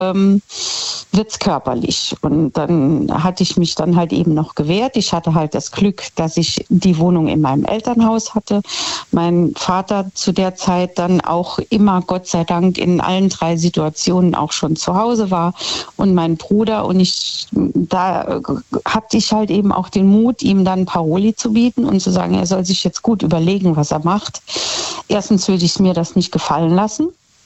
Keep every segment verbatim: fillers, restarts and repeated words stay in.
ähm, wird's körperlich. Und dann hatte ich mich dann halt eben noch gewehrt. Ich hatte halt das Glück, dass ich die Wohnung in meinem Elternhaus hatte. Mein Vater zu der Zeit dann auch immer, Gott sei Dank, in allen drei Situationen auch schon zu Hause war und mein Bruder. Und ich, da hatte ich halt eben auch den Mut, ihm dann Paroli zu bieten und zu sagen, er soll sich jetzt gut überlegen, was er macht. Erstens würde ich mir das nicht gefallen lassen.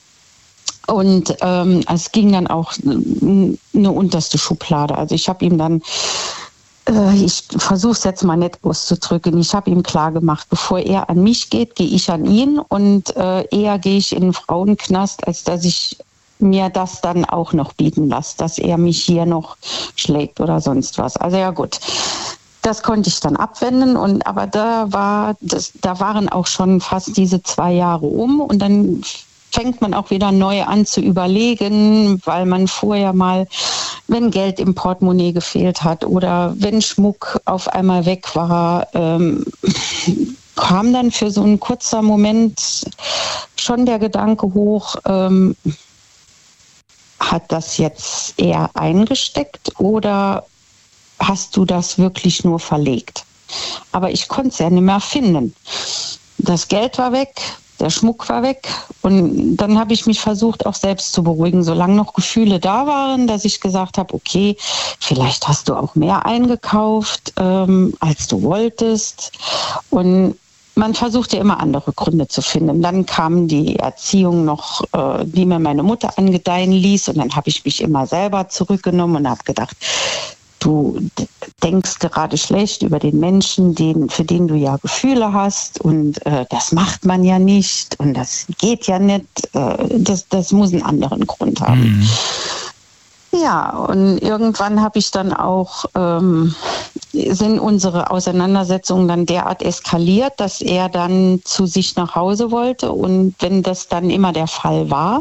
Und ähm, es ging dann auch eine unterste Schublade. Also ich habe ihm dann, äh, ich versuche es jetzt mal nett auszudrücken, ich habe ihm klar gemacht, bevor er an mich geht, gehe ich an ihn und äh, eher gehe ich in den Frauenknast, als dass ich mir das dann auch noch bieten lasse, dass er mich hier noch schlägt oder sonst was. Also ja gut. Das konnte ich dann abwenden, und aber da war das, da waren auch schon fast diese zwei Jahre um, und dann fängt man auch wieder neu an zu überlegen, weil man vorher mal, wenn Geld im Portemonnaie gefehlt hat oder wenn Schmuck auf einmal weg war, ähm, kam dann für so einen kurzen Moment schon der Gedanke hoch, ähm, hat das jetzt eher eingesteckt oder hast du das wirklich nur verlegt? Aber ich konnte es ja nicht mehr finden. Das Geld war weg, der Schmuck war weg, und dann habe ich mich versucht, auch selbst zu beruhigen, solange noch Gefühle da waren, dass ich gesagt habe, okay, vielleicht hast du auch mehr eingekauft, ähm, als du wolltest. Und man versucht ja immer andere Gründe zu finden. Dann kam die Erziehung noch, äh, die mir meine Mutter angedeihen ließ, und dann habe ich mich immer selber zurückgenommen und habe gedacht, du denkst gerade schlecht über den Menschen, den, für den du ja Gefühle hast, und äh, das macht man ja nicht und das geht ja nicht. Äh, das, das muss einen anderen Grund haben. Mhm. Ja, und irgendwann habe ich dann auch, ähm, sind unsere Auseinandersetzungen dann derart eskaliert, dass er dann zu sich nach Hause wollte, und wenn das dann immer der Fall war,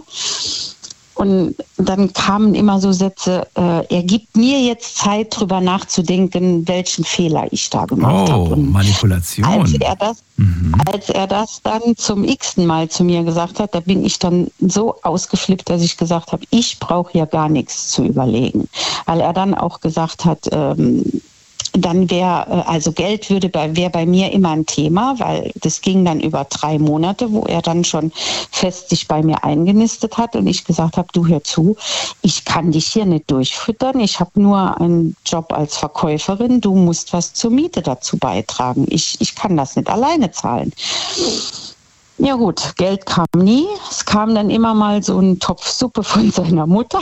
und dann kamen immer so Sätze, äh, er gibt mir jetzt Zeit, drüber nachzudenken, welchen Fehler ich da gemacht oh, habe. Und Manipulation. Als er, das, mhm. als er das dann zum x-ten Mal zu mir gesagt hat, da bin ich dann so ausgeflippt, dass ich gesagt habe, ich brauche ja gar nichts zu überlegen. Weil er dann auch gesagt hat, ähm, dann wäre, also Geld würde bei, wäre bei mir immer ein Thema, weil das ging dann über drei Monate, wo er dann schon fest sich bei mir eingenistet hat, und ich gesagt habe, du hör zu, ich kann dich hier nicht durchfüttern, ich habe nur einen Job als Verkäuferin, du musst was zur Miete dazu beitragen, ich, ich kann das nicht alleine zahlen. Ja gut, Geld kam nie, es kam dann immer mal so ein Topf Suppe von seiner Mutter.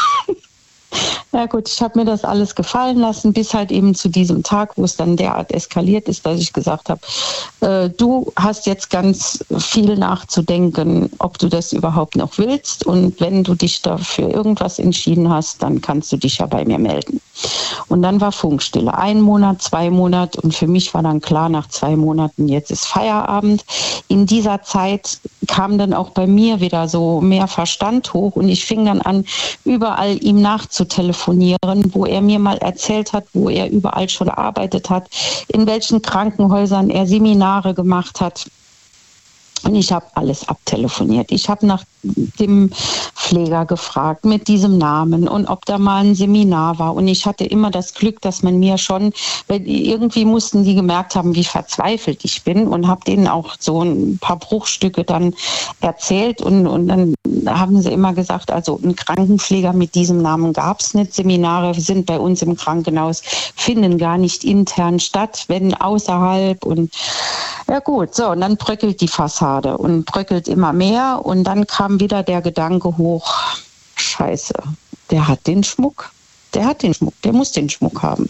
Ja gut, ich habe mir das alles gefallen lassen, bis halt eben zu diesem Tag, wo es dann derart eskaliert ist, dass ich gesagt habe, äh, du hast jetzt ganz viel nachzudenken, ob du das überhaupt noch willst, und wenn du dich dafür irgendwas entschieden hast, dann kannst du dich ja bei mir melden. Und dann war Funkstille. Ein Monat, zwei Monate, und für mich war dann klar, nach zwei Monaten, jetzt ist Feierabend. In dieser Zeit kam dann auch bei mir wieder so mehr Verstand hoch, und ich fing dann an, überall ihm nachzutelefonieren, wo er mir mal erzählt hat, wo er überall schon gearbeitet hat, in welchen Krankenhäusern er Seminare gemacht hat. Und ich habe alles abtelefoniert. Ich habe nach dem Pfleger gefragt mit diesem Namen und ob da mal ein Seminar war. Und ich hatte immer das Glück, dass man mir schon, weil irgendwie mussten die gemerkt haben, wie verzweifelt ich bin, und habe denen auch so ein paar Bruchstücke dann erzählt. Und, und dann haben sie immer gesagt, also einen Krankenpfleger mit diesem Namen gab es nicht. Seminare sind bei uns im Krankenhaus, finden gar nicht intern statt, wenn außerhalb. Und ja gut, so, und dann bröckelt die Fassade und bröckelt immer mehr, und dann kam wieder der Gedanke hoch, scheiße, der hat den Schmuck, der hat den Schmuck, der muss den Schmuck haben.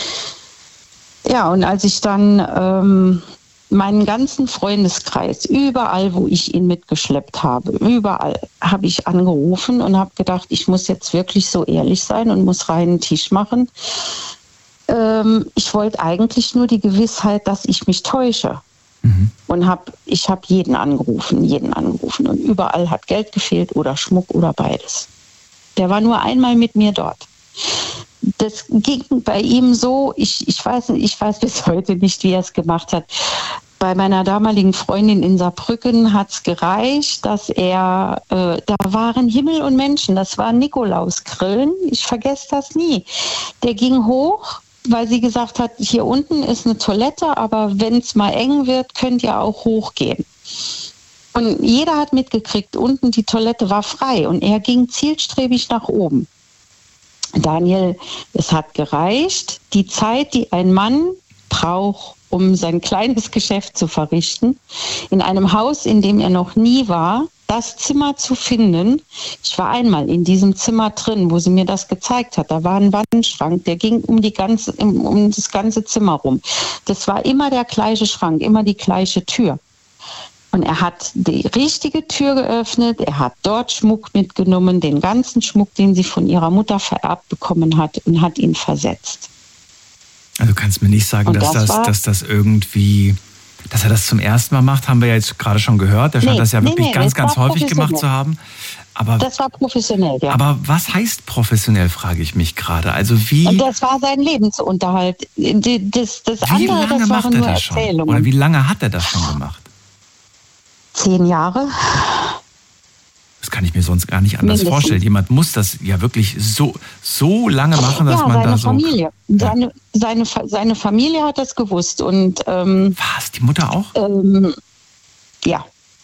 Ja, und als ich dann ähm, meinen ganzen Freundeskreis, überall, wo ich ihn mitgeschleppt habe, überall habe ich angerufen und habe gedacht, ich muss jetzt wirklich so ehrlich sein und muss reinen Tisch machen. Ähm, ich wollte eigentlich nur die Gewissheit, dass ich mich täusche. Mhm. Und hab, ich habe jeden angerufen, jeden angerufen. Und überall hat Geld gefehlt oder Schmuck oder beides. Der war nur einmal mit mir dort. Das ging bei ihm so, ich, ich weiß nicht, ich weiß bis heute nicht, wie er es gemacht hat. bei meiner damaligen Freundin in Saarbrücken hat es gereicht, dass er, äh, da waren Himmel und Menschen, das waren Nikolausgrillen, ich vergesse das nie. Der ging hoch, weil sie gesagt hat, hier unten ist eine Toilette, aber wenn es mal eng wird, könnt ihr auch hochgehen. Und jeder hat mitgekriegt, unten die Toilette war frei und er ging zielstrebig nach oben. Daniel, es hat gereicht, die Zeit, die ein Mann braucht, um sein kleines Geschäft zu verrichten, in einem Haus, in dem er noch nie war, das Zimmer zu finden. Ich war einmal in diesem Zimmer drin, wo sie mir das gezeigt hat. Da war ein Wandschrank, der ging um, die ganze, um das ganze Zimmer rum. Das war immer der gleiche Schrank, immer die gleiche Tür. Und er hat die richtige Tür geöffnet, er hat dort Schmuck mitgenommen, den ganzen Schmuck, den sie von ihrer Mutter vererbt bekommen hat, und hat ihn versetzt. Also du kannst mir nicht sagen, dass das, dass das irgendwie, dass er das zum ersten Mal macht, haben wir ja jetzt gerade schon gehört. Er scheint nee, das ja wirklich nee, nee, ganz, ganz häufig gemacht zu haben. Aber, das war professionell, ja. Aber was heißt professionell, frage ich mich gerade. Also wie? Und das war sein Lebensunterhalt. Das, das wie andere, lange das macht waren er nur das schon? Erzählungen. Oder wie lange hat er das schon gemacht? Zehn Jahre. Das kann ich mir sonst gar nicht anders Mindestens. vorstellen. Jemand muss das ja wirklich so, so lange machen, dass ja, man seine da so... Familie. Seine, seine, seine Familie hat das gewusst. Und, ähm, was, die Mutter auch? Ähm, ja.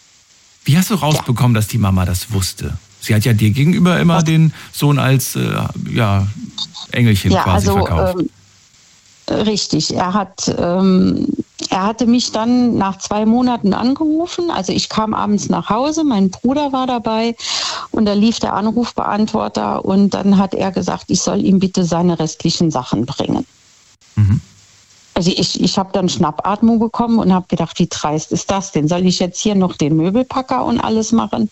Wie hast du rausbekommen, ja. dass die Mama das wusste? Sie hat ja dir gegenüber immer was? den Sohn als äh, ja, Engelchen ja, quasi also, verkauft. Ähm, richtig. Er hat, ähm, er hatte mich dann nach zwei Monaten angerufen. Also ich kam abends nach Hause, mein Bruder war dabei und da lief der Anrufbeantworter und dann hat er gesagt, ich soll ihm bitte seine restlichen Sachen bringen. Mhm. Also ich, ich habe dann Schnappatmung bekommen und habe gedacht, wie dreist ist das denn? Soll ich jetzt hier noch den Möbelpacker und alles machen?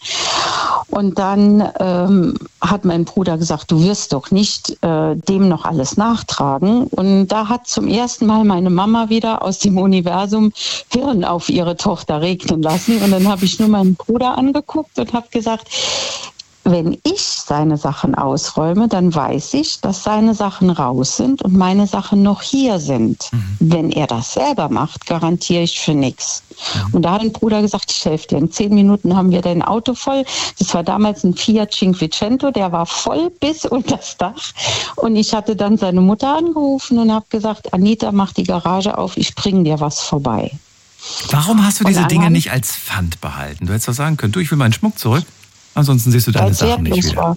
Und dann ähm, hat mein Bruder gesagt, du wirst doch nicht äh, dem noch alles nachtragen. Und da hat zum ersten Mal meine Mama wieder aus dem Universum Hirn auf ihre Tochter regnen lassen. Und dann habe ich nur meinen Bruder angeguckt und habe gesagt, wenn ich seine Sachen ausräume, dann weiß ich, dass seine Sachen raus sind und meine Sachen noch hier sind. Mhm. Wenn er das selber macht, garantiere ich für nichts. Mhm. Und da hat ein Bruder gesagt, ich helfe dir. In zehn Minuten haben wir dein Auto voll. Das war damals ein Fiat Cinquecento, der war voll bis unter das Dach. Und ich hatte dann seine Mutter angerufen und habe gesagt, Anita, mach die Garage auf, ich bringe dir was vorbei. Warum hast du diese Dinge nicht als Pfand behalten? Du hättest doch sagen können, du, ich will meinen Schmuck zurück. Ansonsten siehst du deine Sachen nicht wieder.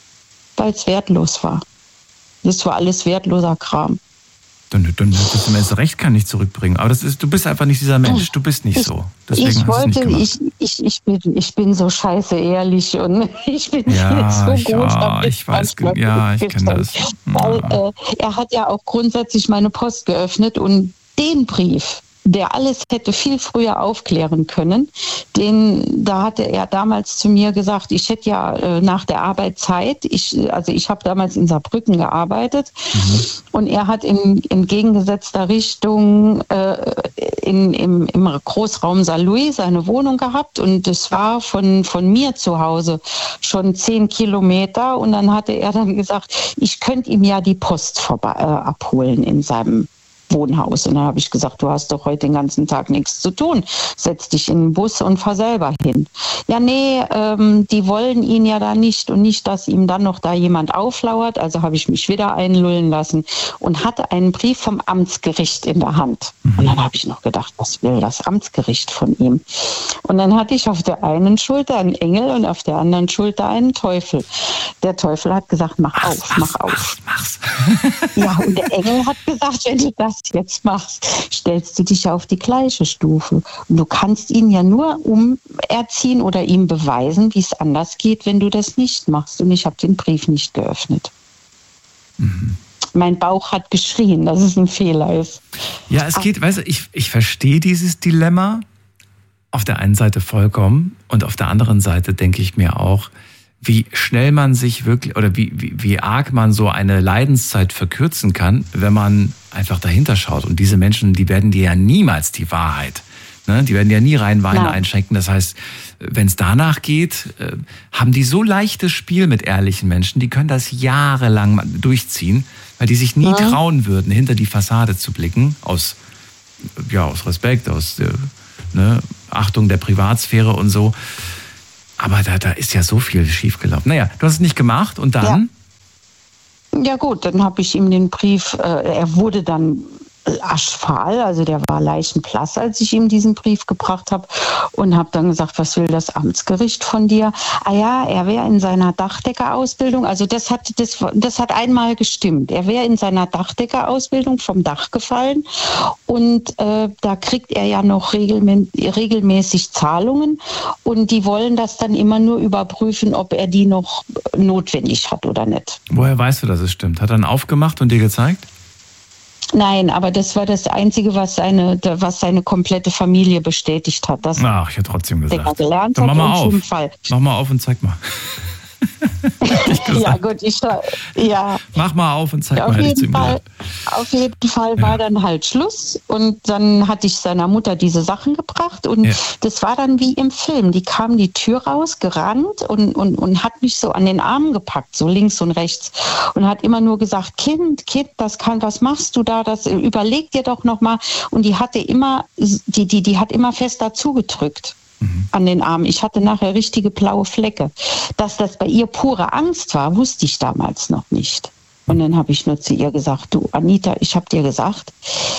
Weil es wertlos war. Das war alles wertloser Kram. Dann, dann hättest du mir jetzt recht, kann nicht zurückbringen. Aber das ist, du bist einfach nicht dieser Mensch. Du bist nicht ich, so. Deswegen ich hast wollte, nicht ich, ich, ich, bin, ich bin so scheiße ehrlich und ich bin ja, so ich, gut. Ja, ich weiß, ja, ich kenne das. Ja. Weil äh, er hat ja auch grundsätzlich meine Post geöffnet und den Brief, der alles hätte viel früher aufklären können. Den, da hatte er damals zu mir gesagt, ich hätte ja äh, nach der Arbeit Zeit. Ich, also ich habe damals in Saarbrücken gearbeitet mhm. und er hat in entgegengesetzter Richtung äh, in, im, im Großraum Saarlouis seine Wohnung gehabt und das war von, von mir zu Hause schon zehn Kilometer und dann hatte er dann gesagt, ich könnte ihm ja die Post vorbei, äh, abholen in seinem Wohnhaus. Und dann habe ich gesagt, du hast doch heute den ganzen Tag nichts zu tun. Setz dich in den Bus und fahr selber hin. Ja, nee, ähm, die wollen ihn ja da nicht und nicht, dass ihm dann noch da jemand auflauert. Also habe ich mich wieder einlullen lassen und hatte einen Brief vom Amtsgericht in der Hand. Und dann habe ich noch gedacht, was will das Amtsgericht von ihm? Und dann hatte ich auf der einen Schulter einen Engel und auf der anderen Schulter einen Teufel. Der Teufel hat gesagt, mach mach's, auf, mach mach's, auf. Mach's, mach's. Ja, und der Engel hat gesagt, wenn du das jetzt machst, stellst du dich auf die gleiche Stufe. Und du kannst ihn ja nur umerziehen oder ihm beweisen, wie es anders geht, wenn du das nicht machst. Und ich habe den Brief nicht geöffnet. Mhm. Mein Bauch hat geschrien, dass es ein Fehler ist. Ja, es geht, weißt du, ich, ich verstehe dieses Dilemma auf der einen Seite vollkommen und auf der anderen Seite denke ich mir auch, wie schnell man sich wirklich oder wie, wie, wie arg man so eine Leidenszeit verkürzen kann, wenn man einfach dahinter schaut. Und diese Menschen, die werden dir ja niemals die Wahrheit, ne? Die werden ja nie rein Wein ja. einschenken. Das heißt, wenn es danach geht, äh, haben die so leichtes Spiel mit ehrlichen Menschen, die können das jahrelang durchziehen, weil die sich nie ja. trauen würden, hinter die Fassade zu blicken, aus ja, aus Respekt, aus äh, ne, Achtung der Privatsphäre und so. Aber da, da ist ja so viel schiefgelaufen. Naja, du hast es nicht gemacht und dann? Ja, ja gut, dann habe ich ihm den Brief, äh, er wurde dann aschfahl, also der war leichenblass, als ich ihm diesen Brief gebracht habe und habe dann gesagt, was will das Amtsgericht von dir? Ah ja, er wäre in seiner Dachdeckerausbildung, also das hat, das, das hat einmal gestimmt, er wäre in seiner Dachdeckerausbildung vom Dach gefallen und äh, da kriegt er ja noch regelmä- regelmäßig Zahlungen und die wollen das dann immer nur überprüfen, ob er die noch notwendig hat oder nicht. Woher weißt du, dass es stimmt? Hat er dann aufgemacht und dir gezeigt? Nein, aber das war das Einzige, was seine, was seine komplette Familie bestätigt hat. Dass Ach, ich hätte trotzdem gesagt. Der gelernt Dann hat mach mal auf. Fall. Mach mal auf und zeig mal. Ja gut, ich ja. Mach mal auf und zeig auf mal. Jeden Fall, auf jeden Fall ja. war dann halt Schluss und dann hatte ich seiner Mutter diese Sachen gebracht und ja. das war dann wie im Film. Die kam die Tür raus, gerannt und, und, und hat mich so an den Arm gepackt, so links und rechts und hat immer nur gesagt, Kind, Kind, das kann, was machst du da? Das überleg dir doch noch mal. Und die hatte immer, die, die, die hat immer fest dazu gedrückt. Mhm. An den Armen. Ich hatte nachher richtige blaue Flecke. Dass das bei ihr pure Angst war, wusste ich damals noch nicht. Und dann habe ich nur zu ihr gesagt, du Anita, ich habe dir gesagt,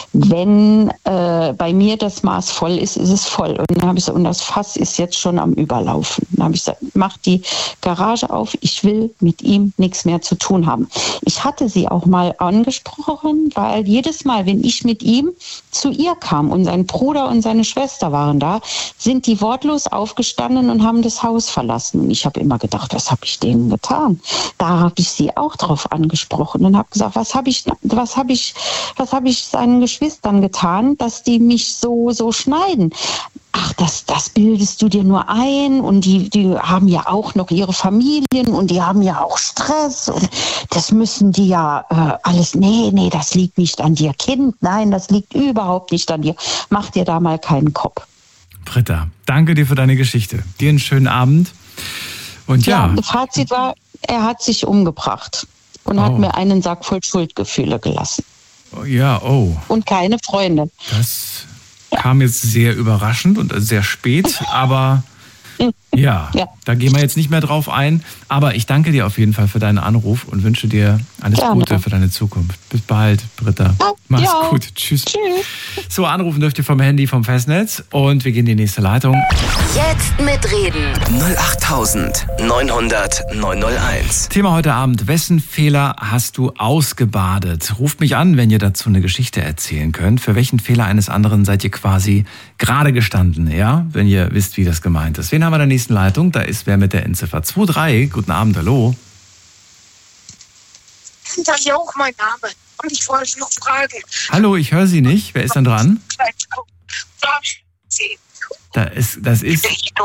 wenn äh, bei mir das Maß voll ist, ist es voll. Und dann habe ich gesagt, und das Fass ist jetzt schon am Überlaufen. Dann habe ich gesagt, mach die Garage auf, ich will mit ihm nichts mehr zu tun haben. Ich hatte sie auch mal angesprochen, weil jedes Mal, wenn ich mit ihm zu ihr kam und sein Bruder und seine Schwester waren da, sind die wortlos aufgestanden und haben das Haus verlassen. Und ich habe immer gedacht, was habe ich denen getan? Da habe ich sie auch drauf angesprochen. Und habe gesagt, was habe ich, was habe ich, was habe ich seinen Geschwistern getan, dass die mich so, so schneiden? Ach, das, das bildest du dir nur ein und die, die haben ja auch noch ihre Familien und die haben ja auch Stress und das müssen die ja äh, alles, nee, nee, das liegt nicht an dir, Kind, nein, das liegt überhaupt nicht an dir. Mach dir da mal keinen Kopf. Britta, danke dir für deine Geschichte. Dir einen schönen Abend. Und ja. Ja, Fazit war, er hat sich umgebracht. Und oh. hat mir einen Sack voll Schuldgefühle gelassen. Oh, ja, oh. Und keine Freunde. Das ja. kam jetzt sehr überraschend und sehr spät, aber ja, ja, da gehen wir jetzt nicht mehr drauf ein. Aber ich danke dir auf jeden Fall für deinen Anruf und wünsche dir alles Gerne. Gute für deine Zukunft. Bis bald, Britta. Ja, Mach's ja. gut. Tschüss. Tschüss. So, anrufen dürft ihr vom Handy, vom Festnetz und wir gehen in die nächste Leitung. Jetzt mitreden. null acht neun hundert neun null eins. Thema heute Abend. Wessen Fehler hast du ausgebadet? Ruft mich an, wenn ihr dazu eine Geschichte erzählen könnt. Für welchen Fehler eines anderen seid ihr quasi gerade gestanden, ja? Wenn ihr wisst, wie das gemeint ist. Wen haben wir in der nächsten Leitung? Da ist wer mit der Endziffer zwei drei. Guten Abend, hallo. Das ist auch mein Name. Und ich wollte noch fragen. Hallo, ich höre Sie nicht. Wer ist denn dran? Da ist, das ist.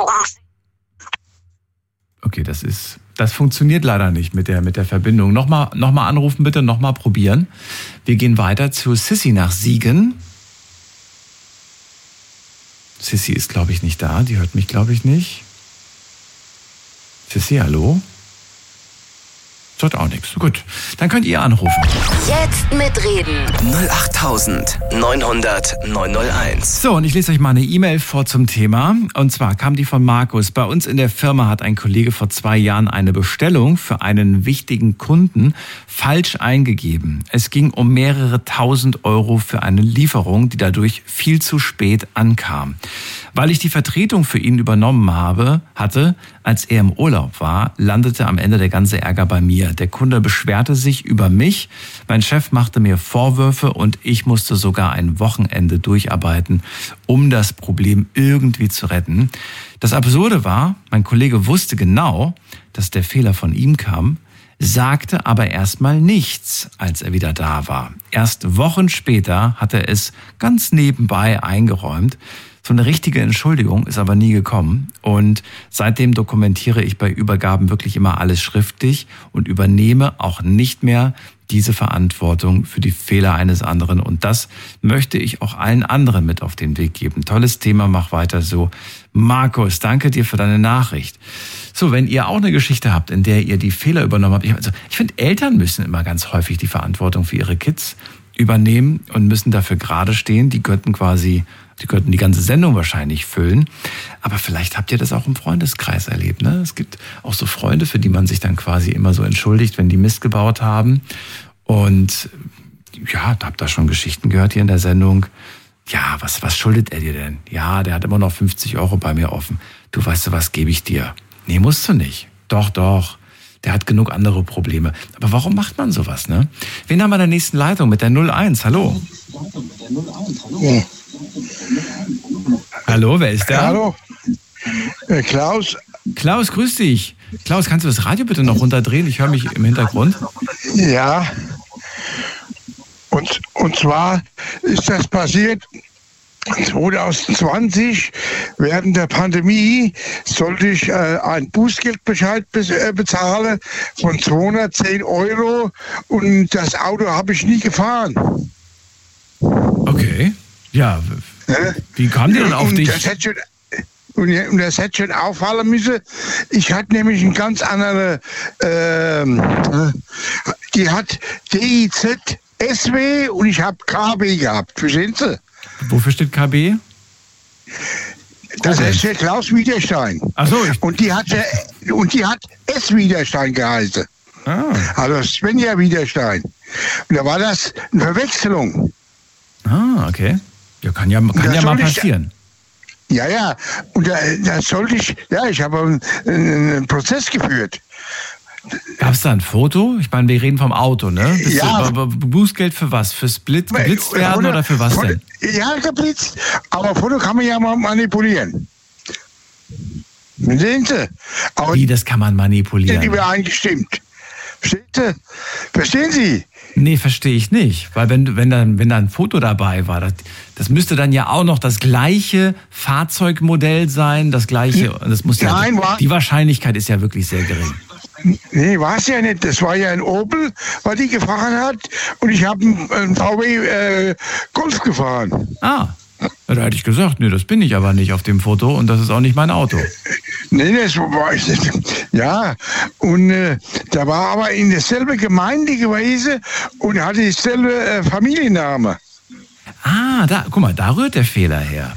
Okay, das ist. Das funktioniert leider nicht mit der, mit der Verbindung. Nochmal, nochmal anrufen bitte, nochmal probieren. Wir gehen weiter zu Sissi nach Siegen. Sissi ist, glaube ich, nicht da. Die hört mich, glaube ich, nicht. Sissi, hallo? Das hat auch nichts. Gut, dann könnt ihr anrufen. Jetzt mitreden. null acht neun hundert neun null eins. So, und ich lese euch mal eine E-Mail vor zum Thema. Und zwar kam die von Markus. Bei uns in der Firma hat ein Kollege vor zwei Jahren eine Bestellung für einen wichtigen Kunden falsch eingegeben. Es ging um mehrere tausend Euro für eine Lieferung, die dadurch viel zu spät ankam. Weil ich die Vertretung für ihn übernommen habe, hatte, als er im Urlaub war, landete am Ende der ganze Ärger bei mir. Der Kunde beschwerte sich über mich, mein Chef machte mir Vorwürfe und ich musste sogar ein Wochenende durcharbeiten, um das Problem irgendwie zu retten. Das Absurde war, mein Kollege wusste genau, dass der Fehler von ihm kam, sagte aber erstmal nichts, als er wieder da war. Erst Wochen später hat er es ganz nebenbei eingeräumt. So eine richtige Entschuldigung ist aber nie gekommen und seitdem dokumentiere ich bei Übergaben wirklich immer alles schriftlich und übernehme auch nicht mehr diese Verantwortung für die Fehler eines anderen und das möchte ich auch allen anderen mit auf den Weg geben. Tolles Thema, mach weiter so. Markus, danke dir für deine Nachricht. So, wenn ihr auch eine Geschichte habt, in der ihr die Fehler übernommen habt, ich, also, ich finde, Eltern müssen immer ganz häufig die Verantwortung für ihre Kids übernehmen und müssen dafür gerade stehen. Die könnten quasi, die könnten die ganze Sendung wahrscheinlich füllen. Aber vielleicht habt ihr das auch im Freundeskreis erlebt, ne? Es gibt auch so Freunde, für die man sich dann quasi immer so entschuldigt, wenn die Mist gebaut haben. Und ja, habt da schon Geschichten gehört hier in der Sendung. Ja, was, was schuldet er dir denn? Ja, der hat immer noch fünfzig Euro bei mir offen. Du, weißt du was, gebe ich dir. Nee, musst du nicht. Doch, doch. Der hat genug andere Probleme. Aber warum macht man sowas, ne? Wen haben wir in der nächsten Leitung mit der null eins? Hallo. Ja. Hallo, wer ist da? Hallo. Äh, Klaus. Klaus, grüß dich. Klaus, kannst du das Radio bitte noch runterdrehen? Ich höre mich im Hintergrund. Ja. Und, und zwar ist das passiert zwanzig zwanzig, während der Pandemie, sollte ich äh, einen Bußgeldbescheid be- äh, bezahlen von zweihundertzehn Euro und das Auto habe ich nie gefahren. Okay. Ja, Äh? wie kam die denn auf und dich? Das hätte schon, und, und das hätte schon auffallen müssen. Ich hatte nämlich eine ganz andere, ähm, äh, die hat D I Z S W und ich habe K B gehabt. Verstehen Sie? Wofür steht K B? Das Okay. ist der Klaus Widerstein. Ach so, ich, Und die hat, äh, und die hat S. Widerstein geheißen. ah, Also Svenja Widerstein. Und da war das eine Verwechslung. ah, okay. Ja, kann ja, kann Das ja mal soll ich- passieren. Ja, ja. Und da, da sollte ich, ja, ich habe einen, einen Prozess geführt. Gab es da ein Foto? Ich meine, wir reden vom Auto, ne? Bist Ja. du, B- B- Bußgeld für was? Fürs Blitz, geblitzt werden Foto- oder für was Foto- denn? Ja, geblitzt. Aber Foto kann man ja mal manipulieren. Sehen Sie? Aber Wie, das kann man sind manipulieren? übereingestimmt. Verstehen Sie? Verstehen Sie? Nee, verstehe ich nicht. Weil wenn, wenn, da, wenn da ein Foto dabei war, das, das müsste dann ja auch noch das gleiche Fahrzeugmodell sein, das gleiche. Das muss ja, Nein, war- die Wahrscheinlichkeit ist ja wirklich sehr gering. Nee, war es ja nicht. Das war ja ein Opel, was die gefahren hat. Und ich habe einen, einen V W äh, Golf gefahren. Ah, da hätte ich gesagt, nee, das bin ich aber nicht auf dem Foto und das ist auch nicht mein Auto. Nee, das war ich nicht. Ja, und äh, da war aber in derselbe Gemeinde gewesen und hatte dieselbe äh, Familienname. Ah, da, guck mal, da rührt der Fehler her.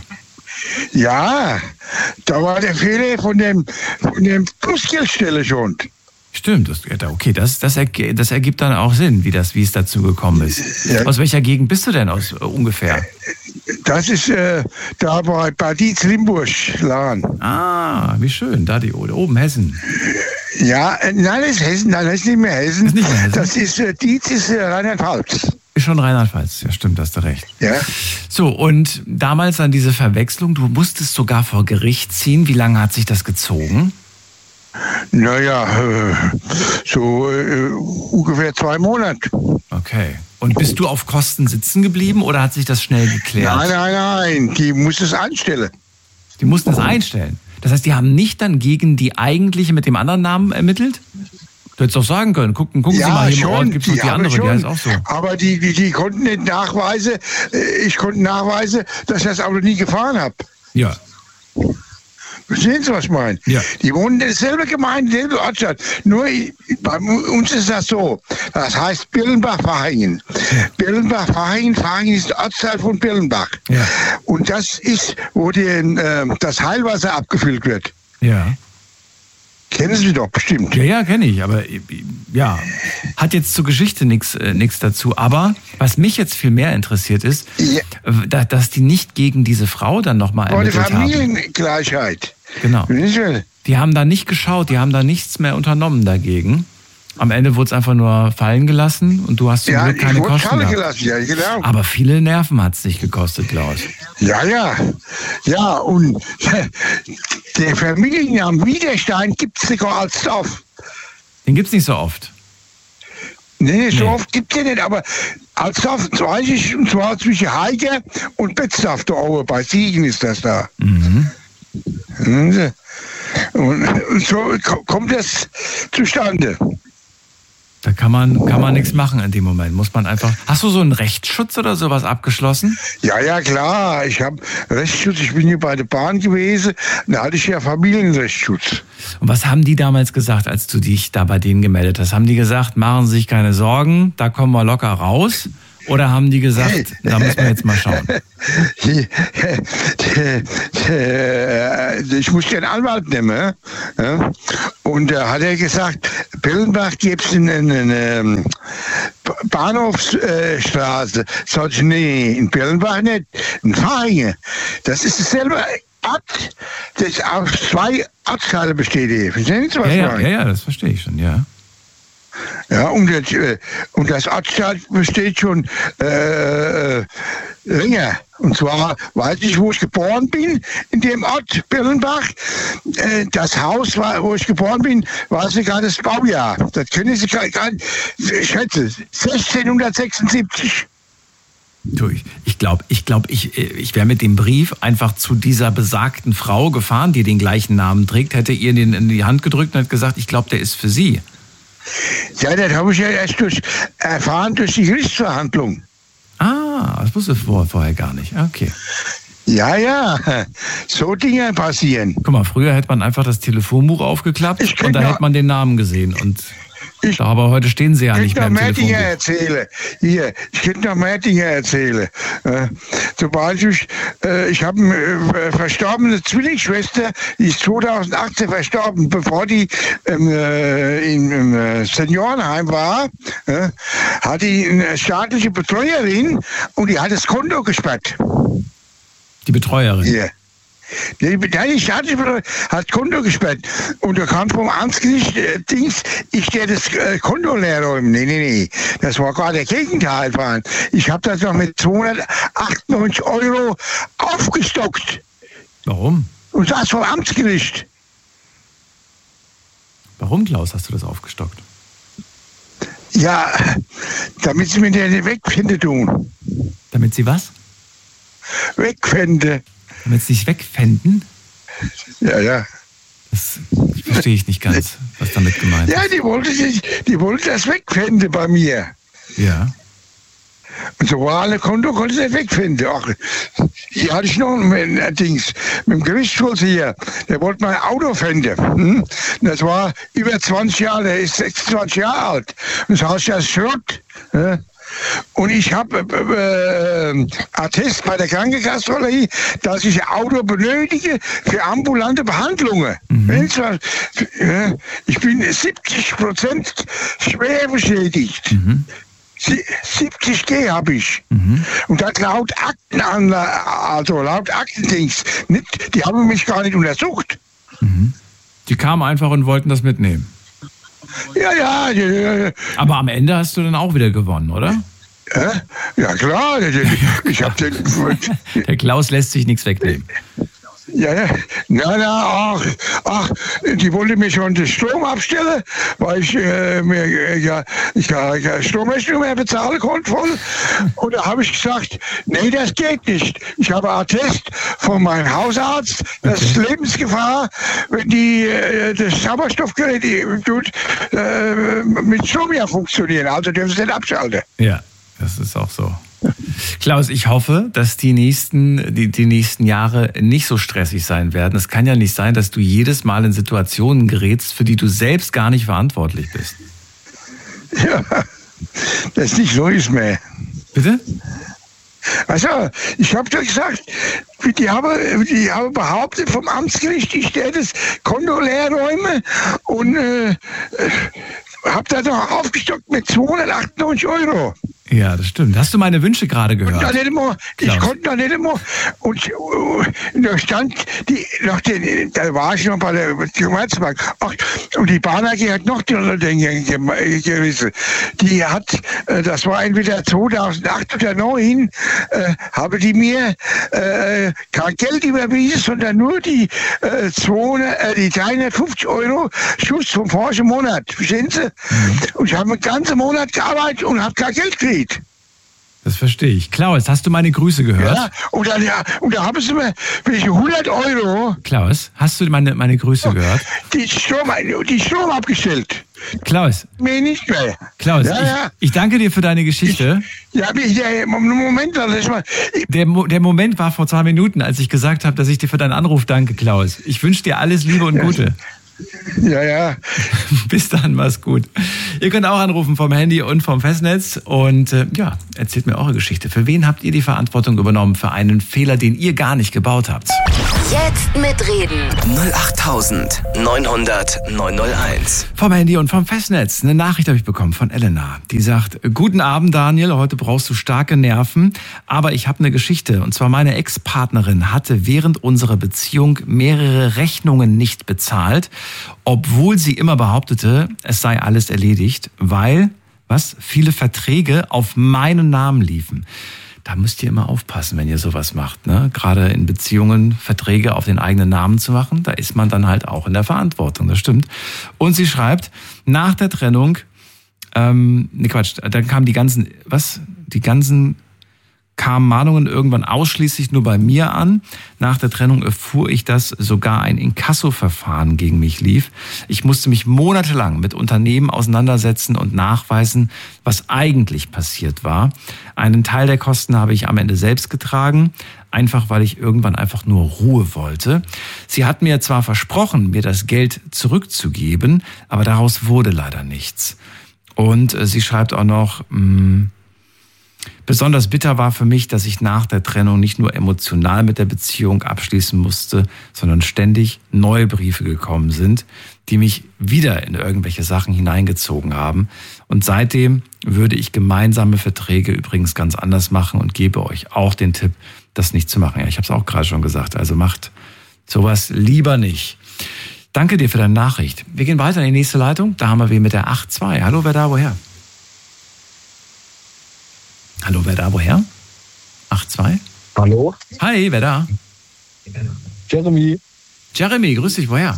Ja, da war der Fehler von dem, von dem Bußgeldstelle schon. Stimmt, das, ja, okay, das, das, erg- das ergibt dann auch Sinn, wie, das, wie es dazu gekommen ist. Ja. Aus welcher Gegend bist du denn aus äh, ungefähr? Das ist äh, da bei, bei Dietz Limburg, Lahn. Ah, wie schön, da die oben Hessen. Ja, äh, nein, das ist Hessen, nein, das ist nicht mehr Hessen. Das ist nicht mehr Hessen. Das ist, äh, Dietz ist äh, Rheinland-Pfalz. Ist schon Rheinland-Pfalz, ja stimmt, hast du recht. Ja. So, und damals an diese Verwechslung, du musstest sogar vor Gericht ziehen. Wie lange hat sich das gezogen? Naja, äh, so äh, ungefähr zwei Monate. Okay. Und bist du auf Kosten sitzen geblieben oder hat sich das schnell geklärt? Nein, nein, nein, die muss es einstellen. Die mussten es einstellen. Das heißt, die haben nicht dann gegen die eigentliche mit dem anderen Namen ermittelt? Du hättest doch sagen können, gucken, gucken Sie mal, hier im Ort gibt es noch die haben andere, die heißt auch so. Aber die, die, die konnten nicht nachweisen, äh, ich konnte nachweisen, dass ich das Auto nie gefahren habe. Ja. Verstehen Sie, was ich meine? Ja. Die wohnen in derselben Gemeinde, selbe Ortschaft. Nur i- bei uns ist das so. Das heißt Birlenbach-Fahingen. Birlenbach-Fahingen, Fahingen ist der Ortsteil von Birlenbach. Ja. Und das ist, wo die, äh, das Heilwasser abgefüllt wird. Ja. Kennen Sie doch bestimmt. Ja, ja, kenne ich, aber äh, ja, hat jetzt zur Geschichte nichts äh, nix dazu. Aber was mich jetzt viel mehr interessiert ist, Ja. äh, da, dass die nicht gegen diese Frau dann nochmal Aber die ermittelt haben. Familiengleichheit. Genau. Wissen Sie? Die haben da nicht geschaut, die haben da nichts mehr unternommen dagegen. Am Ende wurde es einfach nur fallen gelassen und du hast zum Ja, Glück ich keine wurde Kosten fallen gehabt. gelassen, ja, genau. Aber viele Nerven hat es nicht gekostet, Klaus. Ja, ja. Ja, und der Familienname Widerstein gibt es sogar als Dorf. Den gibt's nicht so oft. Nee, so Nee. oft gibt es ja nicht, aber als Dorf, das weiß ich, und zwar zwischen Heiger und Betzdorf da oben, bei Siegen ist das da. Mhm. Wissen Sie? Und, und so ko- kommt das zustande. Da kann man, kann man nichts machen in dem Moment. Muss man einfach. Hast du so einen Rechtsschutz oder sowas abgeschlossen? Ja, ja, klar. Ich habe Rechtsschutz. Ich bin hier bei der Bahn gewesen. Da hatte ich ja Familienrechtsschutz. Und was haben die damals gesagt, als du dich da bei denen gemeldet hast? Haben die gesagt, machen Sie sich keine Sorgen, da kommen wir locker raus? Oder haben die gesagt, da müssen wir jetzt mal schauen? Ich muss den Anwalt nehmen. Ja? Und da hat er gesagt, Bellenbach gibt es eine, eine Bahnhofsstraße. Sag ich, nee, in Bellenbach nicht, in Vaihingen. Das ist dasselbe Ort, das aus zwei Ortsteile besteht hier. Verstehen Sie, was ja, ich ja, meine? ja, ja, das verstehe ich schon, ja. Ja, und das, und das Ortsteil besteht schon äh, länger. Und zwar weiß ich, wo ich geboren bin, in dem Ort Birnbach. Äh, das Haus, war, wo ich geboren bin, weiß ich gar das Baujahr. Das können Sie gar nicht schätzen. sechzehnhundertsechsundsiebzig. Du, ich glaube, ich, glaub, ich, ich wäre mit dem Brief einfach zu dieser besagten Frau gefahren, die den gleichen Namen trägt, hätte ihr den in die Hand gedrückt und hat gesagt, ich glaube, der ist für Sie. Ja, das habe ich ja erst durch, erfahren durch die Gerichtsverhandlung. Ah, das wusste ich vor, vorher gar nicht. Okay. Ja, ja, so Dinge passieren. Guck mal, früher hätte man einfach das Telefonbuch aufgeklappt und da noch, hätte man den Namen gesehen. Und ich, aber heute stehen sie ja ich nicht mehr im noch mehr Telefonbuch. Dinge erzählen. Hier, ich könnte noch mehr Dinge erzählen. Äh, zum Beispiel, äh, ich habe eine äh, verstorbene Zwillingsschwester, die ist zweitausendachtzehn verstorben, bevor die ähm, äh, im, im äh, Seniorenheim war, äh, hat die eine staatliche Betreuerin und die hat das Konto gesperrt. Die Betreuerin? Hier. Die, die staatliche Betreuerin hat Konto gesperrt. Und da kam vom Amtsgericht äh, Dings, ich der das äh, Konto leer räumen. Nee, nee, nee. Das war gar der Gegenteil. Ich habe das noch mit zweihundertachtundneunzig Euro aufgestockt. Warum? Und das vom Amtsgericht. Warum, Klaus, hast du das aufgestockt? Ja, damit sie mir den wegfinden tun. Damit sie was? Wegfinden. Damit sie sich wegfänden? Ja, ja. Das verstehe ich nicht ganz, was damit gemeint ist. Ja, die wollte, sich, die wollte das wegfinden bei mir. Ja. Und so war alle Konto, konnte sie wegfinden. Ach, hier hatte ich noch ein, ein Dings mit dem Gerichtsschutz hier. Der wollte mein Auto finden. Hm? Das war über zwanzig Jahre, der ist sechsundzwanzig Jahre alt. Und das heißt ja Schrott. Ja? Und ich habe äh, äh, Attest bei der Krankenkasse, dass ich ein Auto benötige für ambulante Behandlungen. Mhm. Ich bin siebzig Prozent schwer beschädigt. Mhm. siebzig G habe ich. Mhm. Und das laut Akten, also laut Aktendings, nicht, die haben mich gar nicht untersucht. Mhm. Die kamen einfach und wollten das mitnehmen. Ja, ja, ja. Aber am Ende hast du dann auch wieder gewonnen, oder? Ja, ja klar. Ich hab den. Der Klaus lässt sich nichts wegnehmen. Ja, ja, na, na, ach, ach, die wollte mir schon den Strom abstellen, weil ich äh, mir äh, ja, ich ja Stromrechnung mehr bezahlen konnte voll. Und da habe ich gesagt, nee, das geht nicht. Ich habe Attest von meinem Hausarzt, das ist Lebensgefahr, wenn die äh, das Sauerstoffgerät tut, äh, mit Strom ja funktionieren. Also dürfen sie nicht abschalten. Ja, das ist auch so. Klaus, ich hoffe, dass die nächsten, die, die nächsten Jahre nicht so stressig sein werden. Es kann ja nicht sein, dass du jedes Mal in Situationen gerätst, für die du selbst gar nicht verantwortlich bist. Ja, das ist nicht so ist mehr. Bitte? Also, ich habe doch gesagt, die haben, die haben behauptet vom Amtsgericht, ich stelle das Konto leer räume und äh, habe da doch aufgestockt mit zweihundertachtundneunzig Euro. Ja, das stimmt. Hast du meine Wünsche gerade gehört? Und dann nicht immer, ich konnte da nicht immer. Und uh, da stand, die, noch den, da war ich noch bei der Commerzbank. Ach, und die Bahn A G hat noch den gerissen. Die hat, äh, das war entweder zweitausendacht oder neun, äh, habe die mir äh, kein Geld überwiesen, sondern nur die, äh, zweihundert, äh, die dreihundertfünfzig Euro Schuss vom vorigen Monat. Verstehen Sie? Mhm. Und ich habe einen ganzen Monat gearbeitet und habe kein Geld gekriegt. Das verstehe ich. Klaus, hast du meine Grüße gehört? Ja, und da, ja, und da haben sie mir welche hundert Euro. Klaus, hast du meine, meine Grüße gehört? Die Strom, die Strom abgestellt. Klaus. Mir nicht mehr. Klaus, ja, ja. Ich, ich danke dir für deine Geschichte. Ich, ja, ich, ja, Moment, das mal. Ich, der, der Moment war vor zwei Minuten, als ich gesagt habe, dass ich dir für deinen Anruf danke, Klaus. Ich wünsche dir alles Liebe und Gute. Ja, ja. Bis dann, mach's gut. Ihr könnt auch anrufen vom Handy und vom Festnetz und äh, ja, erzählt mir eure Geschichte. Für wen habt ihr die Verantwortung übernommen für einen Fehler, den ihr gar nicht gebaut habt? Jetzt mitreden. null acht neunhundert neunhunderteins. Vom Handy und vom Festnetz. Eine Nachricht habe ich bekommen von Elena. Die sagt, guten Abend Daniel, heute brauchst du starke Nerven, aber ich habe eine Geschichte. Und zwar meine Ex-Partnerin hatte während unserer Beziehung mehrere Rechnungen nicht bezahlt, obwohl sie immer behauptete, es sei alles erledigt, weil, was, viele Verträge auf meinen Namen liefen. Da müsst ihr immer aufpassen, wenn ihr sowas macht, ne? Gerade in Beziehungen Verträge auf den eigenen Namen zu machen, da ist man dann halt auch in der Verantwortung, das stimmt. Und sie schreibt, nach der Trennung, ähm, ne Quatsch, dann kamen die ganzen, was, die ganzen kamen Mahnungen irgendwann ausschließlich nur bei mir an. Nach der Trennung erfuhr ich, dass sogar ein Inkasso-Verfahren gegen mich lief. Ich musste mich monatelang mit Unternehmen auseinandersetzen und nachweisen, was eigentlich passiert war. Einen Teil der Kosten habe ich am Ende selbst getragen, einfach weil ich irgendwann einfach nur Ruhe wollte. Sie hat mir zwar versprochen, mir das Geld zurückzugeben, aber daraus wurde leider nichts. Und sie schreibt auch noch, mh, besonders bitter war für mich, dass ich nach der Trennung nicht nur emotional mit der Beziehung abschließen musste, sondern ständig neue Briefe gekommen sind, die mich wieder in irgendwelche Sachen hineingezogen haben. Und seitdem würde ich gemeinsame Verträge übrigens ganz anders machen und gebe euch auch den Tipp, das nicht zu machen. Ja, ich habe es auch gerade schon gesagt, also macht sowas lieber nicht. Danke dir für deine Nachricht. Wir gehen weiter in die nächste Leitung. Da haben wir wen mit der acht zwei. Hallo, wer da, woher? Hallo, wer da, woher? acht zwei? Hallo? Hi, wer da? Jeremy. Jeremy, grüß dich, woher?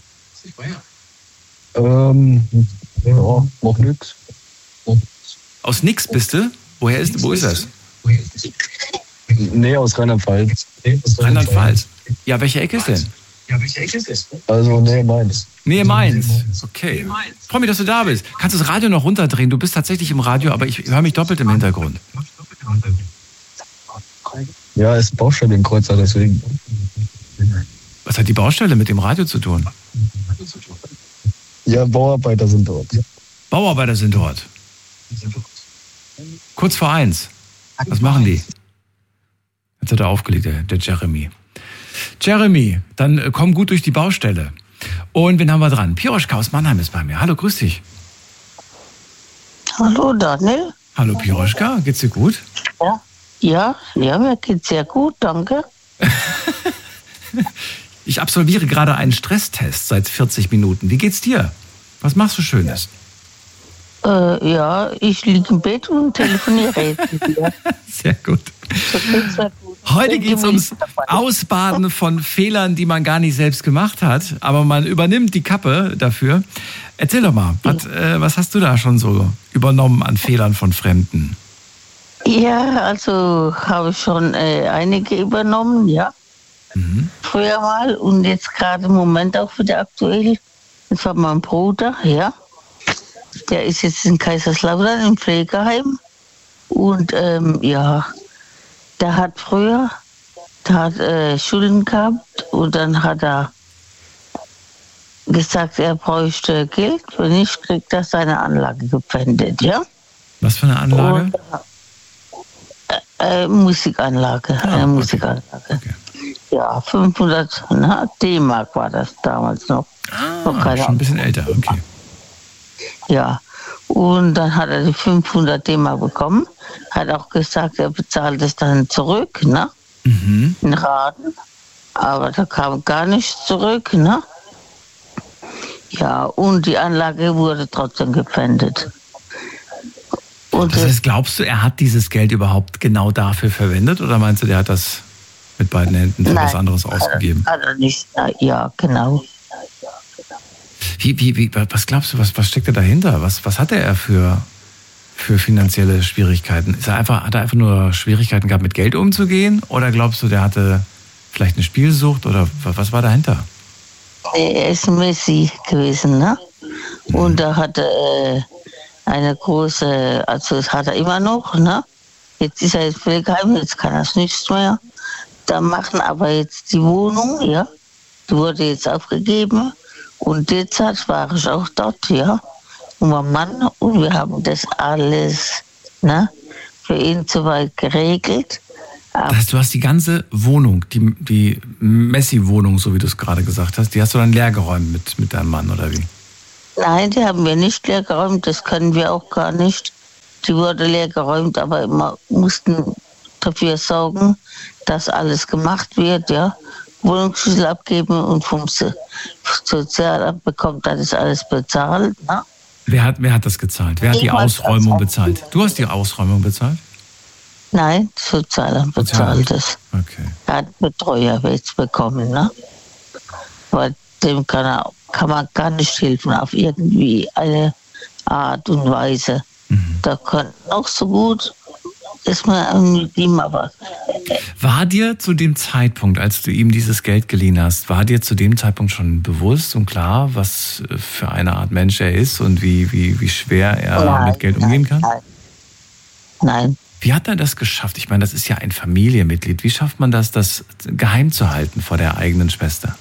Ähm, ja, noch nix. Aus Nix bist du? Woher ist, wo ist das? Nee, aus Rheinland-Pfalz. Rheinland-Pfalz. Ja, welche Ecke ist denn? Also, nee, Mainz. Nee, Mainz. Okay. Freue mich, dass du da bist. Kannst du das Radio noch runterdrehen? Du bist tatsächlich im Radio, aber ich höre mich doppelt im Hintergrund. Ja, ist Baustelle in Kreuzer, deswegen. Was hat die Baustelle mit dem Radio zu tun? Ja, Bauarbeiter sind dort. Bauarbeiter sind dort. Kurz vor eins. Was machen die? Jetzt hat er aufgelegt, der, der Jeremy. Jeremy, dann äh, komm gut durch die Baustelle. Und wen haben wir dran? Piroschka aus Mannheim ist bei mir. Hallo, grüß dich. Hallo Daniel. Hallo Piroschka, geht's dir gut? Ja, ja, ja, mir geht's sehr gut, danke. Ich absolviere gerade einen Stresstest seit vierzig Minuten. Wie geht's dir? Was machst du Schönes? Äh, ja, ich liege im Bett und telefoniere. Sehr gut. Heute geht es ums Ausbaden von Fehlern, die man gar nicht selbst gemacht hat, aber man übernimmt die Kappe dafür. Erzähl doch mal, was, äh, was hast du da schon so übernommen an Fehlern von Fremden? Ja, also habe ich schon äh, einige übernommen, ja. Mhm. Früher mal und jetzt gerade im Moment auch wieder aktuell. Das war mein Bruder, ja. Der ist jetzt in Kaiserslautern im Pflegeheim. Und ähm, ja, der hat früher, der hat äh, Schulden gehabt und dann hat er gesagt, er bräuchte Geld. Wenn nicht, kriegt er seine Anlage gepfändet, ja. Was für eine Anlage? Und, äh, äh, Musikanlage, ah, eine okay. Musikanlage. Okay. Ja, fünfhundert D-Mark war das damals noch. Ah, noch keine schon ein bisschen älter, okay. Ja, und dann hat er die fünfhundert D-Mark bekommen, hat auch gesagt, er bezahlt es dann zurück, ne? Mhm. In Raten. Aber da kam gar nichts zurück, ne? Ja, und die Anlage wurde trotzdem gepfändet. Und das heißt, glaubst du, er hat dieses Geld überhaupt genau dafür verwendet oder meinst du, der hat das mit beiden Händen für nein, was anderes ausgegeben? Hat er nicht, ja, genau. Wie, wie, wie, was glaubst du, was, was steckt da dahinter? Was, was hatte er für, für finanzielle Schwierigkeiten? Ist er einfach, hat er einfach nur Schwierigkeiten gehabt, mit Geld umzugehen? Oder glaubst du, der hatte vielleicht eine Spielsucht? Oder was war dahinter? Er ist Messi gewesen, ne? Mhm. Und da hatte äh, eine große, also das hat er immer noch, ne? Jetzt ist er jetzt Pflegeheim, jetzt kann er es nichts mehr. Da machen aber jetzt die Wohnung, ja, die wurde jetzt aufgegeben. Und derzeit war ich auch dort, ja. Und mein Mann, und wir haben das alles, ne, für ihn soweit geregelt. Das heißt, du hast die ganze Wohnung, die, die Messi-Wohnung, so wie du es gerade gesagt hast, die hast du dann leer geräumt mit, mit deinem Mann, oder wie? Nein, die haben wir nicht leer geräumt, das können wir auch gar nicht. Die wurde leer geräumt, aber wir mussten dafür sorgen, dass alles gemacht wird, ja. Wohnungsschlüssel abgeben und vom Sozialamt bekommt das alles bezahlt, ne? Wer hat, wer hat das gezahlt? Wer hat die Ausräumung bezahlt? Du hast die Ausräumung bezahlt? Nein, das Sozialamt bezahlt es. Okay. Er hat Betreuer jetzt bekommen, ne? Aber dem kann, er, kann man gar nicht helfen, auf irgendwie eine Art und Weise. Mhm. Da kann noch so gut, ist man mit ihm aber. War dir zu dem Zeitpunkt, als du ihm dieses Geld geliehen hast, war dir zu dem Zeitpunkt schon bewusst und klar, was für eine Art Mensch er ist und wie, wie, wie schwer er nein, mit Geld umgehen kann? Nein. Nein. Wie hat er das geschafft? Ich meine, das ist ja ein Familienmitglied. Wie schafft man das, das geheim zu halten vor der eigenen Schwester?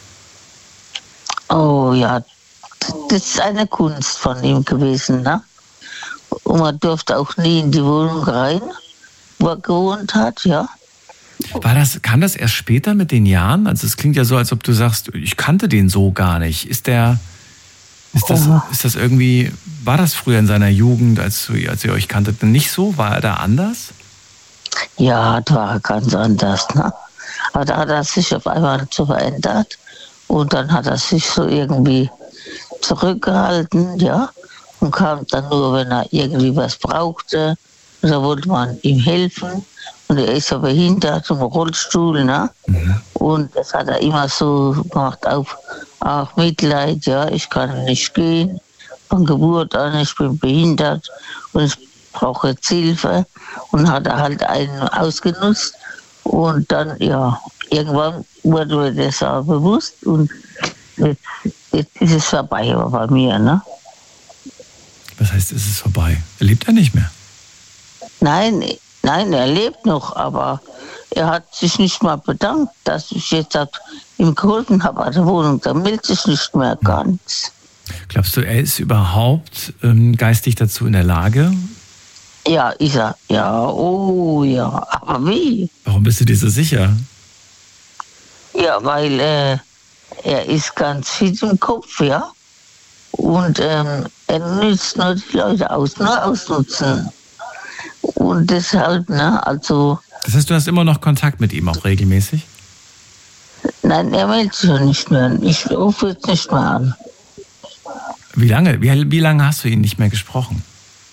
Oh ja, das ist eine Kunst von ihm gewesen, ne? Und man durfte auch nie in die Wohnung rein, wo er gewohnt hat, ja. War das, kam das erst später mit den Jahren? Also es klingt ja so, als ob du sagst, ich kannte den so gar nicht. Ist der, ist das, oh. ist das irgendwie, war das früher in seiner Jugend, als, du, als ihr euch kanntet, nicht so? War er da anders? Ja, das war ganz anders, ne? Aber da hat er sich auf einmal so verändert und dann hat er sich so irgendwie zurückgehalten, ja, und kam dann nur, wenn er irgendwie was brauchte, da wollte man ihm helfen. Und er ist ja behindert im Rollstuhl, ne? Mhm. Und das hat er immer so gemacht, auf auch Mitleid, ja, ich kann nicht gehen, von Geburt an, ich bin behindert und ich brauche jetzt Hilfe. Und hat er halt einen ausgenutzt und dann, ja, irgendwann wurde mir das auch bewusst und jetzt, jetzt ist es vorbei bei mir, ne? Was heißt, ist es vorbei? Er lebt ja nicht mehr? Nein, Nein, er lebt noch, aber er hat sich nicht mal bedankt, dass ich jetzt ihm geholfen habe an der Wohnung. Da meldet sich nicht mehr ganz. Glaubst du, er ist überhaupt ähm, geistig dazu in der Lage? Ja, ist er. Ja, oh ja. Aber wie? Warum bist du dir so sicher? Ja, weil äh, er ist ganz fit im Kopf, ja. Und ähm, er nützt nur die Leute aus, nur ausnutzen. Und deshalb, ne, also... Das heißt, du hast immer noch Kontakt mit ihm, auch regelmäßig? Nein, er meldet sich ja nicht mehr. Ich rufe jetzt nicht mehr an. Wie lange? Wie, wie lange hast du ihn nicht mehr gesprochen?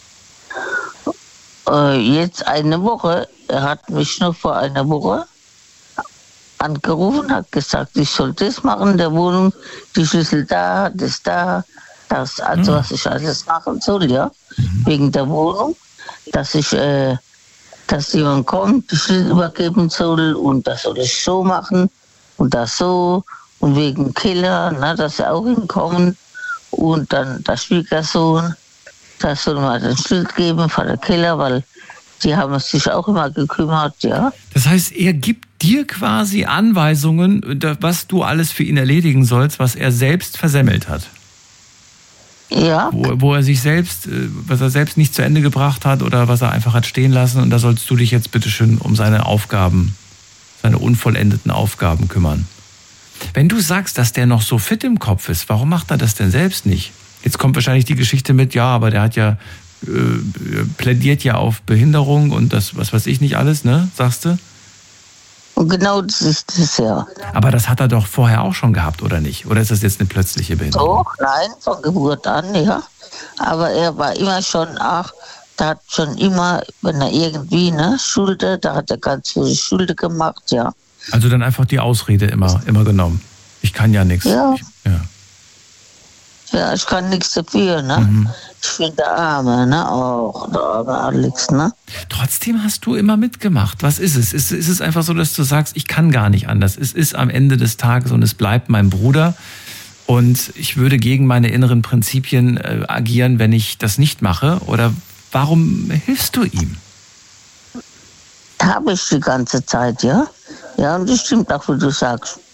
Äh, jetzt eine Woche. Er hat mich noch vor einer Woche angerufen, hat gesagt, ich soll das machen, der Wohnung, die Schlüssel da, das da, das, also mhm. was ich alles machen soll, ja, mhm. wegen der Wohnung. Dass ich, äh, dass jemand kommt, die Schlüssel übergeben soll und das soll ich so machen und das so und wegen Keller, ne, dass sie auch hinkommen und dann der Schwiegersohn, das soll man den Schlüssel geben von der Keller, weil die haben sich auch immer gekümmert, ja. Das heißt, er gibt dir quasi Anweisungen, was du alles für ihn erledigen sollst, was er selbst versemmelt hat. Ja. Wo, wo er sich selbst, was er selbst nicht zu Ende gebracht hat oder was er einfach hat stehen lassen und da sollst du dich jetzt bitteschön um seine Aufgaben, seine unvollendeten Aufgaben kümmern. Wenn du sagst, dass der noch so fit im Kopf ist, warum macht er das denn selbst nicht? Jetzt kommt wahrscheinlich die Geschichte mit, ja, aber der hat ja, äh, plädiert ja auf Behinderung und das, was weiß ich nicht alles, ne, sagst du? Und genau das ist das, ja. Aber das hat er doch vorher auch schon gehabt, oder nicht? Oder ist das jetzt eine plötzliche Behinderung? Doch, nein, von Geburt an, ja. Aber er war immer schon, ach, der hat schon immer, wenn er irgendwie, ne, Schulde, da hat er ganz viele Schulde gemacht, ja. Also dann einfach die Ausrede immer, immer genommen. Ich kann ja nichts. Ja. Ich, ja. Ja, ich kann nichts dafür, ne? Mhm. Ich bin der Arme, ne? Auch der arme Alex, ne? Trotzdem hast du immer mitgemacht. Was ist es? Ist, ist es einfach so, dass du sagst, ich kann gar nicht anders? Es ist am Ende des Tages und es bleibt mein Bruder. Und ich würde gegen meine inneren Prinzipien äh, agieren, wenn ich das nicht mache. Oder warum hilfst du ihm? Habe ich die ganze Zeit, ja. Ja, und das stimmt auch, wie du sagst.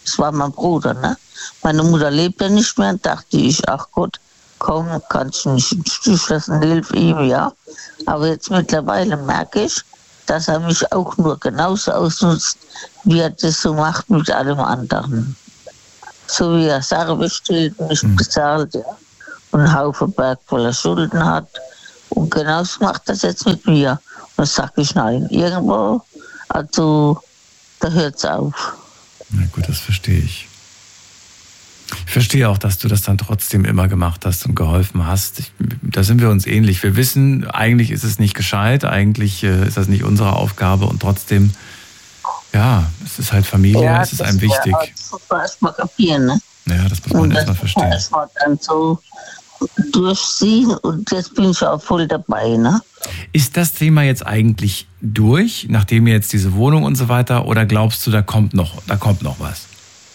Das war mein Bruder, ne? Meine Mutter lebt ja nicht mehr, dachte ich, ach Gott, komm, kannst du nicht im Stich lassen, hilf ihm, ja. Aber jetzt mittlerweile merke ich, dass er mich auch nur genauso ausnutzt, wie er das so macht mit allem anderen. So wie er Sachen bestellt und nicht bezahlt, ja. Und einen Haufen Berg voller Schulden hat. Und genauso macht er das jetzt mit mir. Und dann sage ich, nein, irgendwo, also, da hört es auf. Na gut, das verstehe ich. Ich verstehe auch, dass du das dann trotzdem immer gemacht hast und geholfen hast. Ich, da sind wir uns ähnlich. Wir wissen, eigentlich ist es nicht gescheit, eigentlich äh, ist das nicht unsere Aufgabe und trotzdem, ja, es ist halt Familie, ja, es ist einem wichtig. Das muss man erstmal kapieren, ne? Ja, das muss man erstmal verstehen. Das muss man dann so durchziehen und jetzt bin ich auch voll dabei, ne? Ist das Thema jetzt eigentlich durch, nachdem jetzt diese Wohnung und so weiter, oder glaubst du, da kommt noch, da kommt noch was?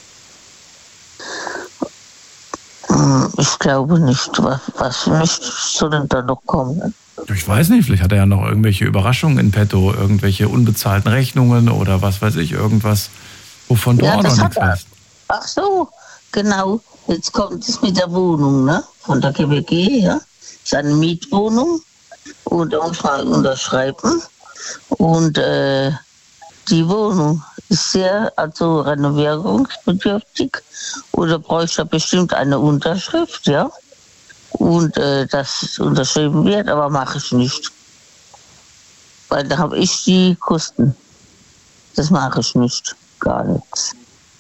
Ich glaube nicht. Was, was nicht soll denn da noch kommen? Ich weiß nicht, vielleicht hat er ja noch irgendwelche Überraschungen in petto, irgendwelche unbezahlten Rechnungen oder was weiß ich, irgendwas, wovon du ja, auch noch nichts weißt. Ach so, genau. Jetzt kommt es mit der Wohnung, ne? Von der G B G, ja. Das ist eine Mietwohnung und da muss man unterschreiben. Und äh, die Wohnung ist sehr, also renovierungsbedürftig oder bräuchte bestimmt eine Unterschrift, ja. Und äh, das unterschrieben wird, aber mache ich nicht. Weil da habe ich die Kosten. Das mache ich nicht. Gar nichts.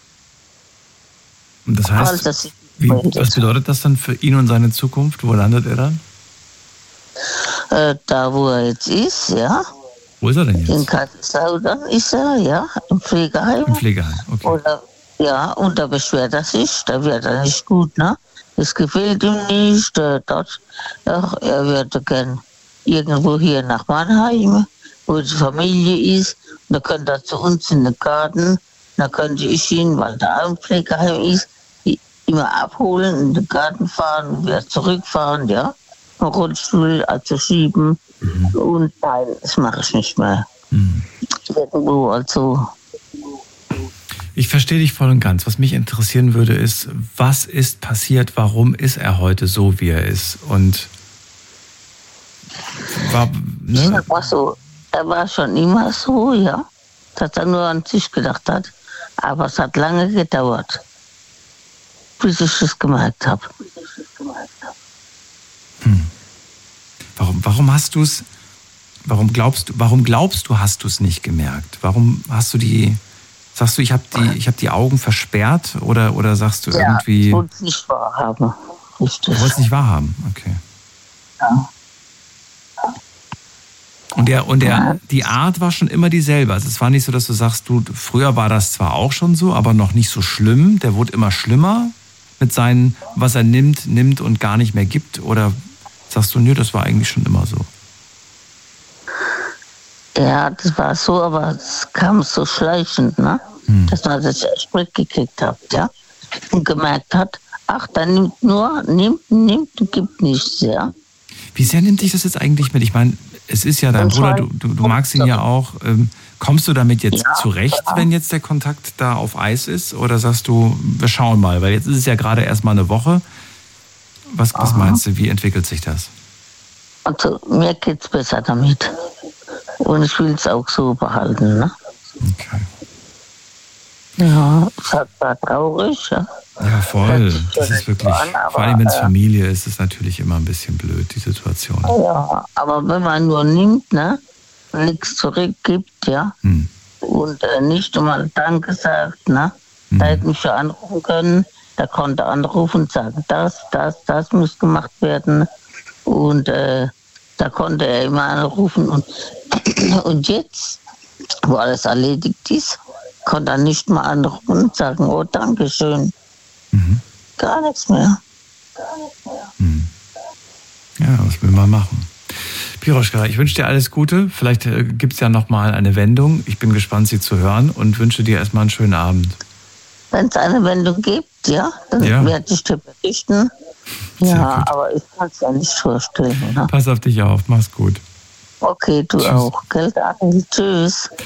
Und das heißt, also, wie, was bedeutet das dann für ihn und seine Zukunft? Wo landet er dann? Äh, da, wo er jetzt ist, ja. Wo ist er denn jetzt? In Kaiserslautern ist er, ja, im Pflegeheim. Im Pflegeheim, okay. Oder, ja, und da beschwert er sich, da wird er nicht gut, ne? Das gefällt ihm nicht, äh, dort, ja, er würde gern irgendwo hier nach Mannheim, wo die Familie ist, da könnte er zu uns in den Garten, da könnte ich ihn, weil da ein Pflegeheim ist, immer abholen, in den Garten fahren und wieder zurückfahren, ja. Im Rollstuhl, also schieben. Mhm. Und nein, das mache ich nicht mehr. Mhm. Irgendwo, also. Ich verstehe dich voll und ganz. Was mich interessieren würde, ist, was ist passiert? Warum ist er heute so, wie er ist? Und war, ne? Er war so, er war schon immer so, ja. Dass er nur an sich gedacht hat. Aber es hat lange gedauert, bis ich das gemerkt habe. Hm. Warum, warum hast du es, warum glaubst du, warum glaubst du, hast du es nicht gemerkt? Warum hast du die, sagst du, ich habe die, ich habe die Augen versperrt oder, oder sagst du ja, irgendwie... ich wollte es nicht wahrhaben. Richtig. Du wolltest es nicht wahrhaben, okay. Ja. Und, der, und der, die Art war schon immer dieselbe. Also es war nicht so, dass du sagst, du, früher war das zwar auch schon so, aber noch nicht so schlimm. Der wurde immer schlimmer mit seinen, was er nimmt, nimmt und gar nicht mehr gibt. Oder sagst du, nö, das war eigentlich schon immer so? Ja, das war so, aber es kam so schleichend, ne? Hm. Dass man das erst mitgekriegt hat, ja? Und gemerkt hat, ach, der nimmt nur, nimmt, nimmt und gibt nichts, ja? Wie sehr nimmt dich das jetzt eigentlich mit? Ich meine, es ist ja dein und Bruder, du, du, du magst ihn ja auch. Ähm, kommst du damit jetzt ja, zurecht, ja. wenn jetzt der Kontakt da auf Eis ist? Oder sagst du, wir schauen mal, weil jetzt ist es ja gerade erst mal eine Woche. Was, was meinst du, wie entwickelt sich das? Also, mir geht's besser damit. Und ich will es auch so behalten, ne? Okay. Ja, es war traurig, ja. Ja, voll. Das ist wirklich, an, aber, vor allem wenn es äh, Familie ist, ist natürlich immer ein bisschen blöd, die Situation. Ja, aber wenn man nur nimmt, ne, nichts zurückgibt, ja, hm. und äh, nicht einmal Danke sagt, ne, hm. da hätte mich schon anrufen können, da konnte anrufen und sagen, das, das, das muss gemacht werden. Und äh, da konnte er immer anrufen. Und, und jetzt, wo alles erledigt ist, konnte er nicht mal anrufen und sagen, oh, danke schön. Mhm. Gar nichts mehr. Gar nichts mehr. Mhm. Ja, was will man machen? Piroschka, ich wünsche dir alles Gute. Vielleicht äh, gibt es ja nochmal eine Wendung. Ich bin gespannt, sie zu hören und wünsche dir erstmal einen schönen Abend. Wenn es eine Wendung gibt, ja, dann ja. werde ich dir berichten. Sehr ja, gut. Aber ich kann es ja nicht vorstellen. Ne? Pass auf dich auf, mach's gut. Okay, du Tschüss. Auch. Gell, Tschüss.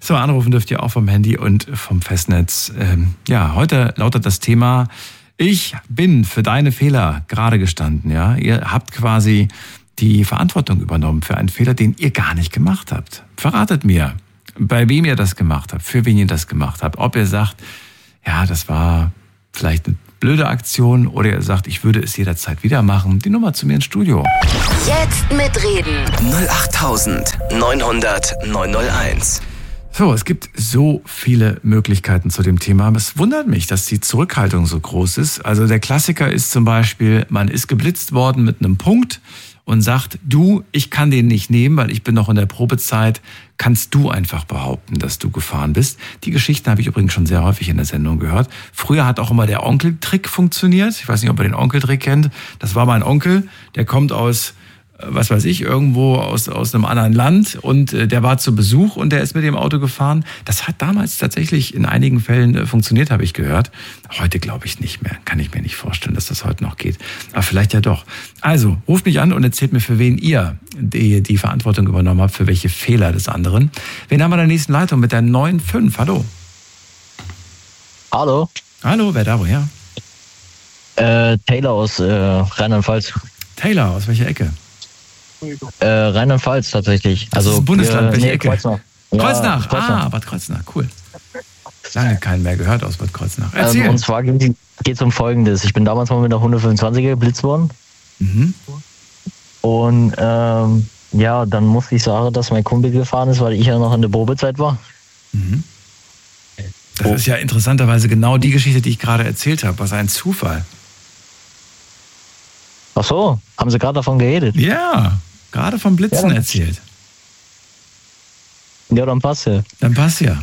So, anrufen dürft ihr auch vom Handy und vom Festnetz. Ähm, ja, heute lautet das Thema: Ich bin für deine Fehler gerade gestanden. Ja, ihr habt quasi die Verantwortung übernommen für einen Fehler, den ihr gar nicht gemacht habt. Verratet mir, bei wem ihr das gemacht habt, für wen ihr das gemacht habt. Ob ihr sagt, ja, das war vielleicht eine blöde Aktion, oder ihr sagt, ich würde es jederzeit wieder machen. Die Nummer zu mir ins Studio. Jetzt mitreden. null acht neun hundert neun null eins. So, es gibt so viele Möglichkeiten zu dem Thema. Es wundert mich, dass die Zurückhaltung so groß ist. Also der Klassiker ist zum Beispiel, man ist geblitzt worden mit einem Punkt und sagt, du, ich kann den nicht nehmen, weil ich bin noch in der Probezeit. Kannst du einfach behaupten, dass du gefahren bist? Die Geschichten habe ich übrigens schon sehr häufig in der Sendung gehört. Früher hat auch immer der Onkeltrick funktioniert. Ich weiß nicht, ob ihr den Onkeltrick kennt. Das war mein Onkel, der kommt aus, was weiß ich, irgendwo aus, aus einem anderen Land, und äh, der war zu Besuch und der ist mit dem Auto gefahren. Das hat damals tatsächlich in einigen Fällen äh, funktioniert, habe ich gehört. Heute glaube ich nicht mehr. Kann ich mir nicht vorstellen, dass das heute noch geht. Aber vielleicht ja doch. Also, ruft mich an und erzählt mir, für wen ihr die, die Verantwortung übernommen habt, für welche Fehler des anderen. Wen haben wir in der nächsten Leitung mit der neun fünf? Hallo. Hallo. Hallo, wer da, woher? Äh, Taylor aus äh, Rheinland-Pfalz. Taylor, aus welcher Ecke? Äh, Rheinland-Pfalz tatsächlich. Also, das ist ein Bundesland, äh, welche nee, Ecke? Kreuznach. Ja, Kreuznach. Kreuznach. Ah, Bad Kreuznach, cool. Lange keinen mehr gehört aus Bad Kreuznach. Erzähl. Ähm, und zwar geht es um Folgendes. Ich bin damals mal mit einer hundertfünfundzwanziger geblitzt worden. Mhm. Und ähm, ja, dann musste ich sagen, dass mein Kumpel gefahren ist, weil ich ja noch in der Probezeit war. Mhm. Das ist ja interessanterweise genau die Geschichte, die ich gerade erzählt habe. Was ein Zufall. Ach so, haben Sie gerade davon geredet? Ja, gerade vom Blitzen Ja. erzählt. Ja, dann passt ja. Dann passt ja.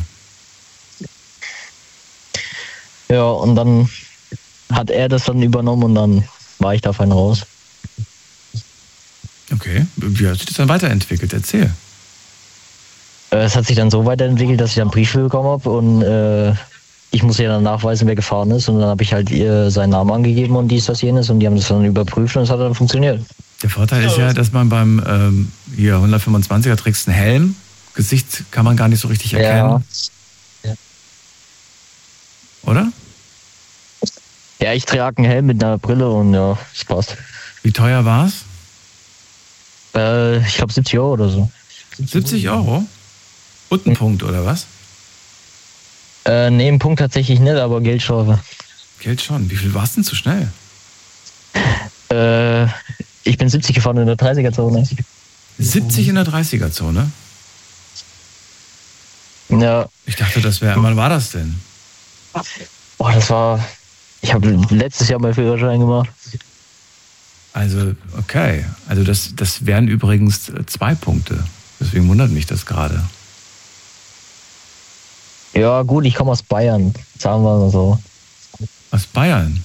Ja, und dann hat er das dann übernommen und dann war ich da fein raus. Okay, wie hat sich das dann weiterentwickelt? Erzähl. Äh, Es hat sich dann so weiterentwickelt, dass ich dann einen Brief bekommen habe und äh, ich musste ja dann nachweisen, wer gefahren ist, und dann habe ich halt ihr seinen Namen angegeben und dies, das, jenes, und die haben das dann überprüft und es hat dann funktioniert. Der Vorteil ist ja, dass man beim ähm, hier hundertfünfundzwanziger trägst einen Helm. Gesicht kann man gar nicht so richtig erkennen. Ja. Oder? Ja, ich trage einen Helm mit einer Brille und ja, es passt. Wie teuer war's? Äh, ich glaube siebzig Euro oder so. siebzig Euro? Und ein Punkt, oder was? Äh, nee, einen Punkt tatsächlich nicht, aber Geldstrafe. Geld schon. Wie viel war's denn zu schnell? Äh, ich bin siebzig gefahren in der dreißiger-Zone. siebzig in der dreißiger-Zone? Ja. Ich dachte, das wäre. Wann war das denn? Boah, das war. Ich habe letztes Jahr meinen Führerschein gemacht. Also, okay. Also das, das wären übrigens zwei Punkte. Deswegen wundert mich das gerade. Ja, gut, ich komme aus Bayern, sagen wir mal so. Aus Bayern?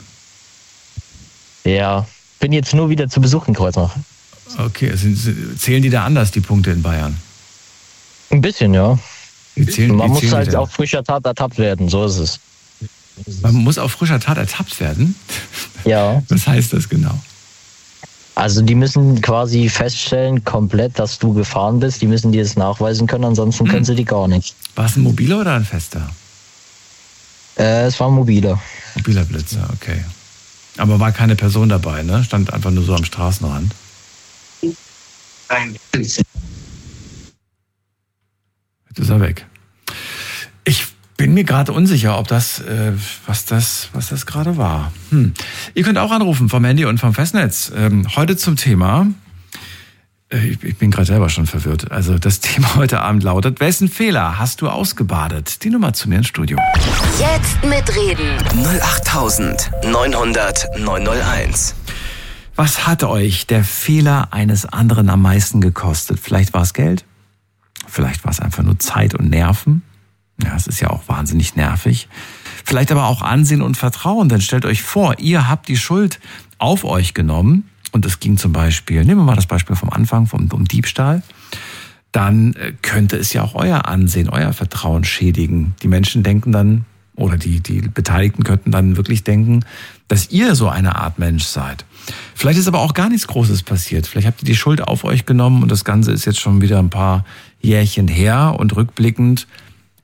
Ja, bin jetzt nur wieder zu Besuch in Kreuznach. Okay, sind, zählen die da anders, die Punkte in Bayern? Ein bisschen, ja. Wie zählen, Man wie muss zählen die halt denn? auf frischer Tat ertappt werden, so ist es. Man muss auf frischer Tat ertappt werden? Ja. Was heißt das genau? Also die müssen quasi feststellen, komplett, dass du gefahren bist. Die müssen dir das nachweisen können, ansonsten können sie die gar nicht. War es ein mobiler oder ein fester? Äh, es war ein mobiler. Mobiler Blitzer, okay. Aber war keine Person dabei, ne? Stand einfach nur so am Straßenrand. Nein. Jetzt ist er weg. Ich bin mir gerade unsicher, ob das, äh, was das, was das gerade war. Hm. Ihr könnt auch anrufen vom Handy und vom Festnetz. Ähm, heute zum Thema. Äh, ich, ich bin gerade selber schon verwirrt. Also das Thema heute Abend lautet: Wessen Fehler hast du ausgebadet? Die Nummer zu mir ins Studio. Jetzt mitreden. null acht neun hundert neun null eins. Was hat euch der Fehler eines anderen am meisten gekostet? Vielleicht war es Geld, vielleicht war es einfach nur Zeit und Nerven. Ja, es ist ja auch wahnsinnig nervig. Vielleicht aber auch Ansehen und Vertrauen. Denn stellt euch vor, ihr habt die Schuld auf euch genommen. Und es ging zum Beispiel, nehmen wir mal das Beispiel vom Anfang, vom, um Diebstahl. Dann könnte es ja auch euer Ansehen, euer Vertrauen schädigen. Die Menschen denken dann, oder die, die Beteiligten könnten dann wirklich denken, dass ihr so eine Art Mensch seid. Vielleicht ist aber auch gar nichts Großes passiert. Vielleicht habt ihr die Schuld auf euch genommen und das Ganze ist jetzt schon wieder ein paar Jährchen her und rückblickend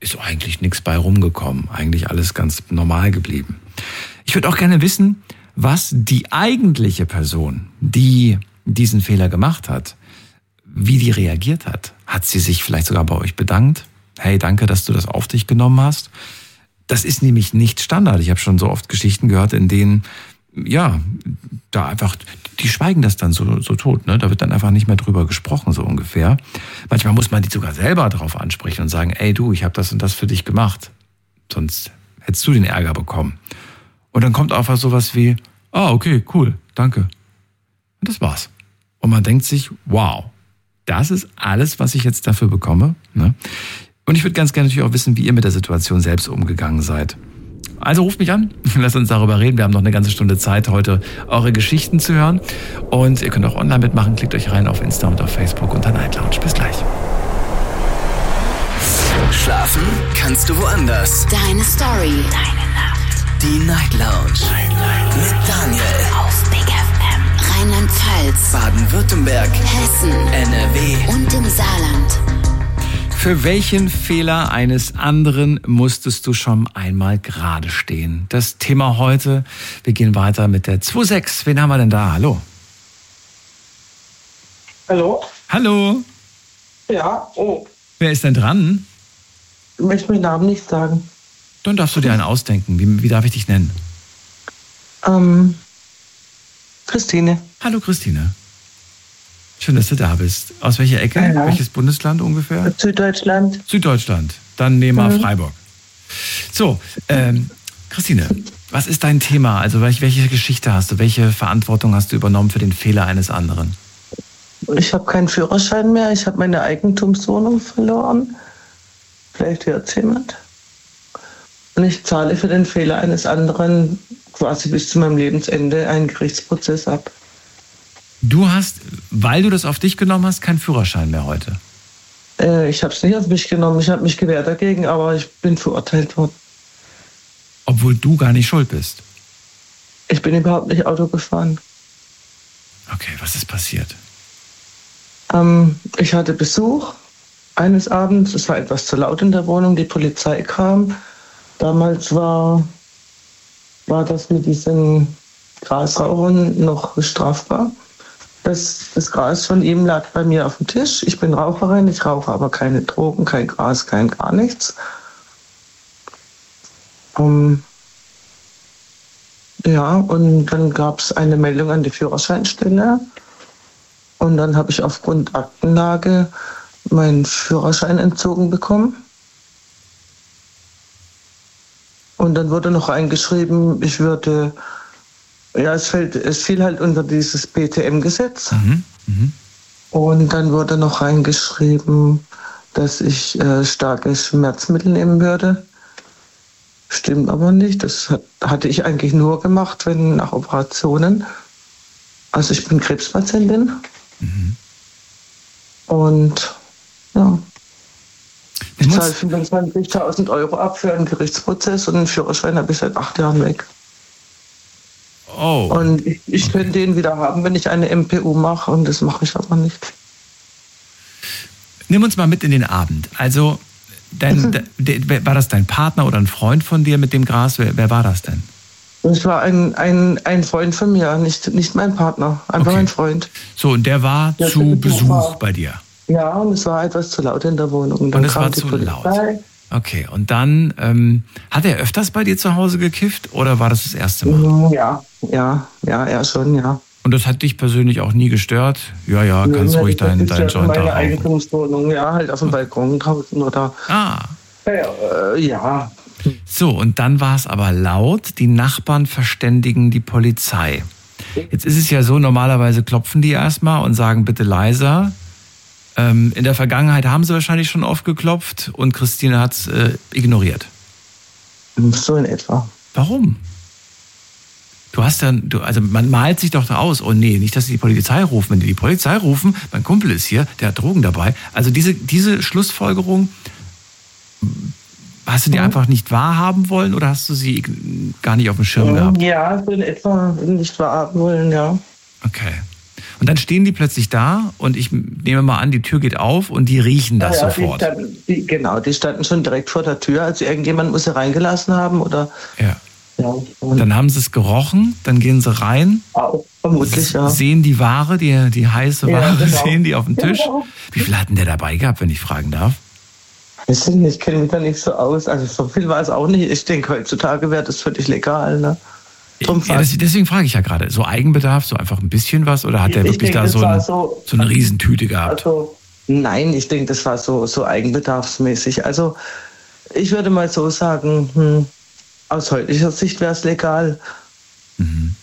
ist eigentlich nichts bei rumgekommen. Eigentlich alles ganz normal geblieben. Ich würde auch gerne wissen, was die eigentliche Person, die diesen Fehler gemacht hat, wie die reagiert hat. Hat sie sich vielleicht sogar bei euch bedankt? Hey, danke, dass du das auf dich genommen hast. Das ist nämlich nicht Standard. Ich habe schon so oft Geschichten gehört, in denen, ja, da einfach, die schweigen das dann so, so tot. Ne? Da wird dann einfach nicht mehr drüber gesprochen, so ungefähr. Manchmal muss man die sogar selber drauf ansprechen und sagen, ey du, ich habe das und das für dich gemacht. Sonst hättest du den Ärger bekommen. Und dann kommt einfach sowas wie, ah, okay, cool, danke. Und das war's. Und man denkt sich, wow, das ist alles, was ich jetzt dafür bekomme. Ne? Und ich würde ganz gerne natürlich auch wissen, wie ihr mit der Situation selbst umgegangen seid. Also ruft mich an, lasst uns darüber reden. Wir haben noch eine ganze Stunde Zeit, heute eure Geschichten zu hören. Und ihr könnt auch online mitmachen. Klickt euch rein auf Insta und auf Facebook unter Night Lounge. Bis gleich. Schlafen kannst du woanders. Deine Story. Deine Nacht. Die Night Lounge. Night, Night. Mit Daniel. Auf Big F M. Rheinland-Pfalz. Baden-Württemberg. Hessen. N R W. Und im Saarland. Für welchen Fehler eines anderen musstest du schon einmal gerade stehen? Das Thema heute. Wir gehen weiter mit der zwei sechs. Wen haben wir denn da? Hallo. Hallo? Hallo. Ja, oh. Wer ist denn dran? Ich möchte meinen Namen nicht sagen. Dann darfst du dir einen ausdenken. Wie, wie darf ich dich nennen? Ähm, Christine. Hallo Christine. Schön, dass du da bist. Aus welcher Ecke? Ja. Welches Bundesland ungefähr? Süddeutschland. Süddeutschland. Dann nehmen wir Mhm. Freiburg. So, ähm, Christine, was ist dein Thema? Also welche, welche Geschichte hast du? Welche Verantwortung hast du übernommen für den Fehler eines anderen? Ich habe keinen Führerschein mehr. Ich habe meine Eigentumswohnung verloren. Vielleicht hört es jemand. Und ich zahle für den Fehler eines anderen quasi bis zu meinem Lebensende einen Gerichtsprozess ab. Du hast, weil du das auf dich genommen hast, keinen Führerschein mehr heute. Äh, ich habe es nicht auf mich genommen. Ich habe mich gewehrt dagegen, aber ich bin verurteilt worden. Obwohl du gar nicht schuld bist. Ich bin überhaupt nicht Auto gefahren. Okay, was ist passiert? Ähm, ich hatte Besuch eines Abends. Es war etwas zu laut in der Wohnung. Die Polizei kam. Damals war, war das mit diesen Grasrauchern noch strafbar. Das, das Gras von ihm lag bei mir auf dem Tisch. Ich bin Raucherin, ich rauche aber keine Drogen, kein Gras, kein gar nichts. Um, ja, und dann gab es eine Meldung an die Führerscheinstelle. Und dann habe ich aufgrund Aktenlage meinen Führerschein entzogen bekommen. Und dann wurde noch eingeschrieben, ich würde... Ja, es, fällt, es fiel halt unter dieses B T M-Gesetz. Mhm. Mhm. Und dann wurde noch reingeschrieben, dass ich äh, starke Schmerzmittel nehmen würde. Stimmt aber nicht. Das hat, hatte ich eigentlich nur gemacht, wenn nach Operationen. Also ich bin Krebspatientin. Mhm. Und ja, ich muss- zahle fünfundzwanzigtausend Euro ab für einen Gerichtsprozess und einen Führerschein habe ich seit acht Jahren weg. Oh. Und ich, ich Okay. könnte den wieder haben, wenn ich eine M P U mache, und das mache ich aber nicht. Nimm uns mal mit in den Abend. Also, dein, de, de, war das dein Partner oder ein Freund von dir mit dem Gras? Wer, wer war das denn? Das war ein, ein, ein Freund von mir, nicht, nicht mein Partner, einfach Okay. ein Freund. So, und der war Der zu zu Besuch Besuch war. bei dir. Ja, und es war etwas zu laut in der Wohnung. Und, Und dann es kam war die zu Polizei. laut. Okay, und dann, ähm, hat er öfters bei dir zu Hause gekifft oder war das das erste Mal? Mhm, Ja, ja, ja, er schon, ja. Und das hat dich persönlich auch nie gestört? Ja, ja, kannst Ja, ruhig das deinen ist dein ja Joint da meine rauchen. Eigentumswohnung, ja, halt auf dem Balkon draußen oder. Ah, Ja, äh, ja. so, und dann war es aber laut, die Nachbarn verständigen die Polizei. Jetzt ist es ja so, normalerweise klopfen die erstmal und sagen, bitte leiser. Ähm, in der Vergangenheit haben sie wahrscheinlich schon oft geklopft und Christine hat es äh, ignoriert. So in etwa. Warum? Du hast dann, du, also man malt sich doch da aus, oh nee, nicht, dass sie die Polizei rufen. Wenn die die Polizei rufen, mein Kumpel ist hier, der hat Drogen dabei. Also diese, diese Schlussfolgerung, hast du die Mhm. einfach nicht wahrhaben wollen oder hast du sie gar nicht auf dem Schirm gehabt? Ja, so in etwa nicht wahrhaben wollen, ja. Okay. Und dann stehen die plötzlich da und ich nehme mal an, die Tür geht auf und die riechen das ja, ja, sofort. Die standen, die, genau, die standen schon direkt vor der Tür, also irgendjemand muss sie reingelassen haben oder... Ja. Ja, dann haben sie es gerochen, dann gehen sie rein, auch, vermutlich, ja. sehen die Ware, die, die heiße Ja, Ware, genau. sehen die auf dem Tisch. Genau. Wie viel hat denn der dabei gehabt, wenn ich fragen darf? Ich, ich kenne mich da nicht so aus, also so viel war es auch nicht. Ich denke, heutzutage wäre das völlig legal, ne? Drum Ja, das, deswegen frage ich ja gerade, so Eigenbedarf, so einfach ein bisschen was, oder hat der Ich wirklich denke, da das so, war ein, so- so eine Riesentüte gehabt? Also, nein, ich denke, das war so, so eigenbedarfsmäßig. Also ich würde mal so sagen, hm, aus heutiger Sicht wäre es legal. Mhm.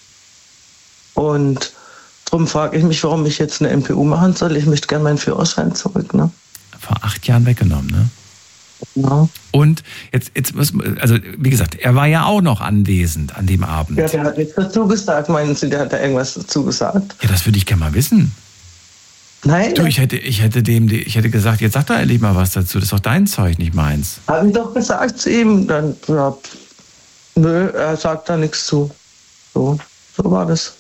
Und darum frage ich mich, warum ich jetzt eine M P U machen soll. Ich möchte gerne meinen Führerschein zurück. Ne? Vor acht Jahren weggenommen, ne? Ja. Und jetzt, jetzt muss, also wie gesagt, er war ja auch noch anwesend an dem Abend. Ja, der hat nichts dazu gesagt, meinen Sie, der hat da irgendwas dazu gesagt? Ja, das würde ich gerne mal wissen. Nein, Du, ich hätte, ich hätte dem, ich hätte gesagt, jetzt sag doch endlich mal was dazu. Das ist doch dein Zeug, nicht meins. habe ich doch gesagt zu ihm. Dann, ja, nö, er sagt da nichts zu. So, so war das.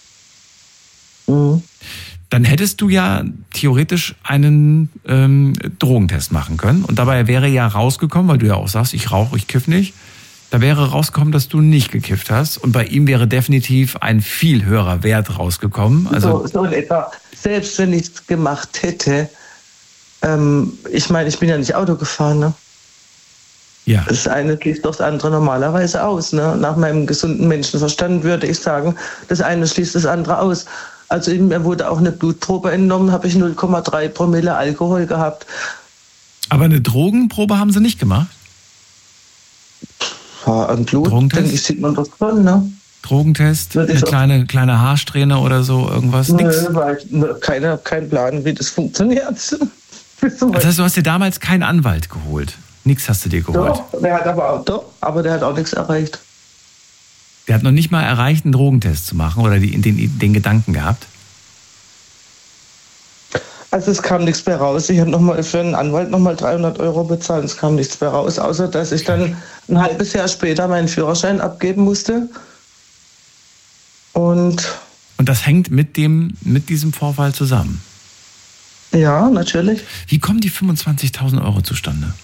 Mhm. Dann hättest du ja theoretisch einen ähm, Drogentest machen können. Und dabei wäre ja rausgekommen, weil du ja auch sagst, ich rauche, ich kiff nicht. Da wäre rausgekommen, dass du nicht gekifft hast. Und bei ihm wäre definitiv ein viel höherer Wert rausgekommen. Also, so, so in etwa. Selbst wenn ich es gemacht hätte, ähm, ich meine, ich bin ja nicht Auto gefahren, ne? ja. Das eine schließt doch das andere normalerweise aus. Ne? Nach meinem gesunden Menschenverstand würde ich sagen, das eine schließt das andere aus. Also mir wurde auch eine Blutprobe entnommen, habe ich null Komma drei Promille Alkohol gehabt. Aber eine Drogenprobe haben sie nicht gemacht? Ja, ein Blut, Drogentest? denke ich, sieht man doch schon, ne? Drogentest? Würde Eine ich auch- kleine, kleine Haarsträhne oder so, irgendwas? Nix? Nö, weil ich, ne, keine, kein Plan, wie das funktioniert. Bis zum Das heißt, du hast dir damals keinen Anwalt geholt? Nix hast du dir geholt? Doch, der hat aber auch, doch, aber der hat auch nichts erreicht. Der hat noch nicht mal erreicht, einen Drogentest zu machen oder die, den, den Gedanken gehabt? Also es kam nichts mehr raus. Ich habe noch mal für einen Anwalt nochmal dreihundert Euro bezahlt. Es kam nichts mehr raus, außer dass ich dann ein halbes Jahr später meinen Führerschein abgeben musste. Und Und das hängt mit, dem, mit diesem Vorfall zusammen. ja, natürlich. Wie kommen die fünfundzwanzigtausend Euro zustande?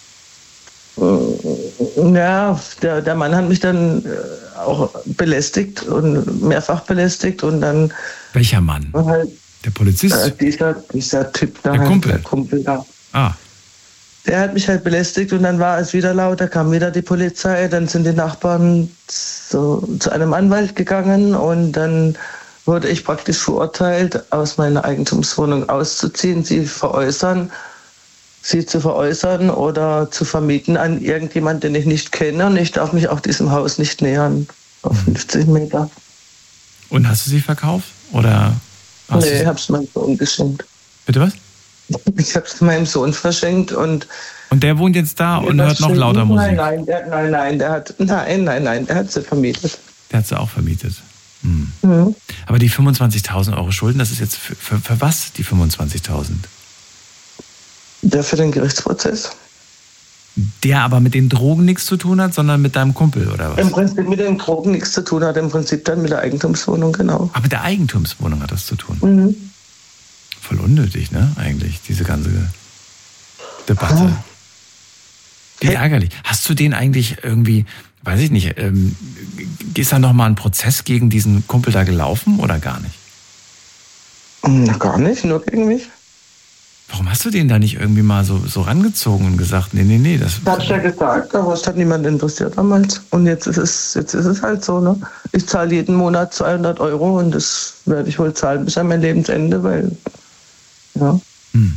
Ja, der, der Mann hat mich dann äh, auch belästigt und mehrfach belästigt und dann Welcher Mann? halt Der Polizist? äh, dieser, dieser Typ da. Der halt, Kumpel. Der Kumpel da. Ah, Der hat mich halt belästigt und dann war es wieder laut, da kam wieder die Polizei, dann sind die Nachbarn so, zu einem Anwalt gegangen und dann wurde ich praktisch verurteilt, aus meiner Eigentumswohnung auszuziehen, sie veräußern, sie zu veräußern oder zu vermieten an irgendjemanden, den ich nicht kenne und ich darf mich auch diesem Haus nicht nähern, auf fünfzig Meter. und hast du sie verkauft? Oder hast Nee, du ich sie? habe es meinem Sohn geschenkt. Bitte was? Ich habe es meinem Sohn verschenkt und Und der wohnt jetzt da und hört noch lauter Musik. Nein, nein, der, nein, nein, der hat, nein, nein, nein, der hat sie vermietet. Der hat sie auch vermietet. Hm. Mhm. Aber die fünfundzwanzigtausend Euro Schulden, das ist jetzt für, für, für was, die fünfundzwanzigtausend? Der für den Gerichtsprozess. Der aber mit den Drogen nichts zu tun hat, sondern mit deinem Kumpel, oder was? Im Prinzip mit den Drogen nichts zu tun hat, im Prinzip dann mit der Eigentumswohnung, genau. Aber mit der Eigentumswohnung hat das zu tun. Mhm. Voll unnötig, ne? Eigentlich, diese ganze Debatte. Ah. Wie ärgerlich. Hast du den eigentlich irgendwie, weiß ich nicht, ähm, ist da nochmal ein Prozess gegen diesen Kumpel da gelaufen oder gar nicht? Na, gar nicht, nur gegen mich. Warum hast du den da nicht irgendwie mal so, so rangezogen und gesagt, nee, nee, nee, das... Das hab ich ja gesagt, aber es hat niemand interessiert damals. Und jetzt ist es, jetzt ist es halt so, ne? Ich zahle jeden Monat zweihundert Euro und das werde ich wohl zahlen bis an mein Lebensende, weil, ja. Hm.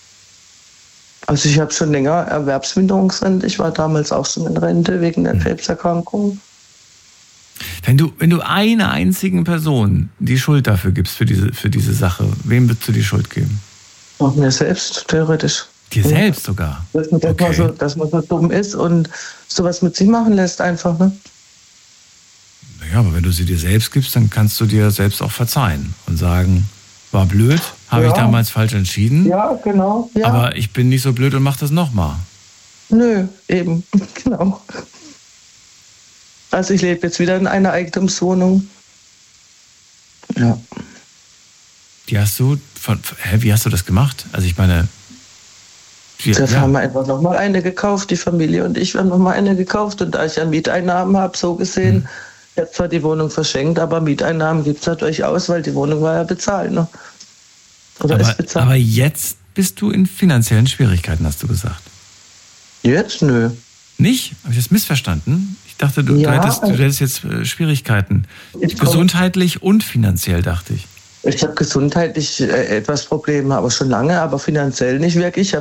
Also ich habe schon länger Erwerbsminderungsrente. Ich war damals auch schon in Rente wegen der Krebserkrankung. Wenn du, wenn du einer einzigen Person die Schuld dafür gibst, für diese, für diese Sache, wem würdest du die Schuld geben? Auch mir selbst, theoretisch. Dir selbst sogar? Dass, dass, Okay. man so, dass man so dumm ist und sowas mit sich machen lässt einfach, ne? Naja, aber wenn du sie dir selbst gibst, dann kannst du dir selbst auch verzeihen und sagen, war blöd, habe Ja. ich damals falsch entschieden, Ja, genau. Ja. aber ich bin nicht so blöd und mach das nochmal. Nö, eben, genau. Also ich lebe jetzt wieder in einer Eigentumswohnung. Ja. die hast du von, hä, wie hast du das gemacht? Also ich meine, wir, da ja. haben wir einfach nochmal eine gekauft, die Familie und ich, wir haben nochmal eine gekauft. Und da ich ja Mieteinnahmen habe, so gesehen, hm. ich habe zwar die Wohnung verschenkt, aber Mieteinnahmen gibt es ja durchaus, weil die Wohnung war ja bezahlt. Ne? Oder aber, ist bezahlt. Aber jetzt bist du in finanziellen Schwierigkeiten, hast du gesagt. Jetzt? Nö. Nicht? Habe ich das missverstanden? Ich dachte, du, ja, du, hättest, du hättest jetzt äh, Schwierigkeiten. Gesundheitlich und finanziell, dachte ich. Ich habe gesundheitlich äh, etwas Probleme, aber schon lange, aber finanziell nicht wirklich. Ich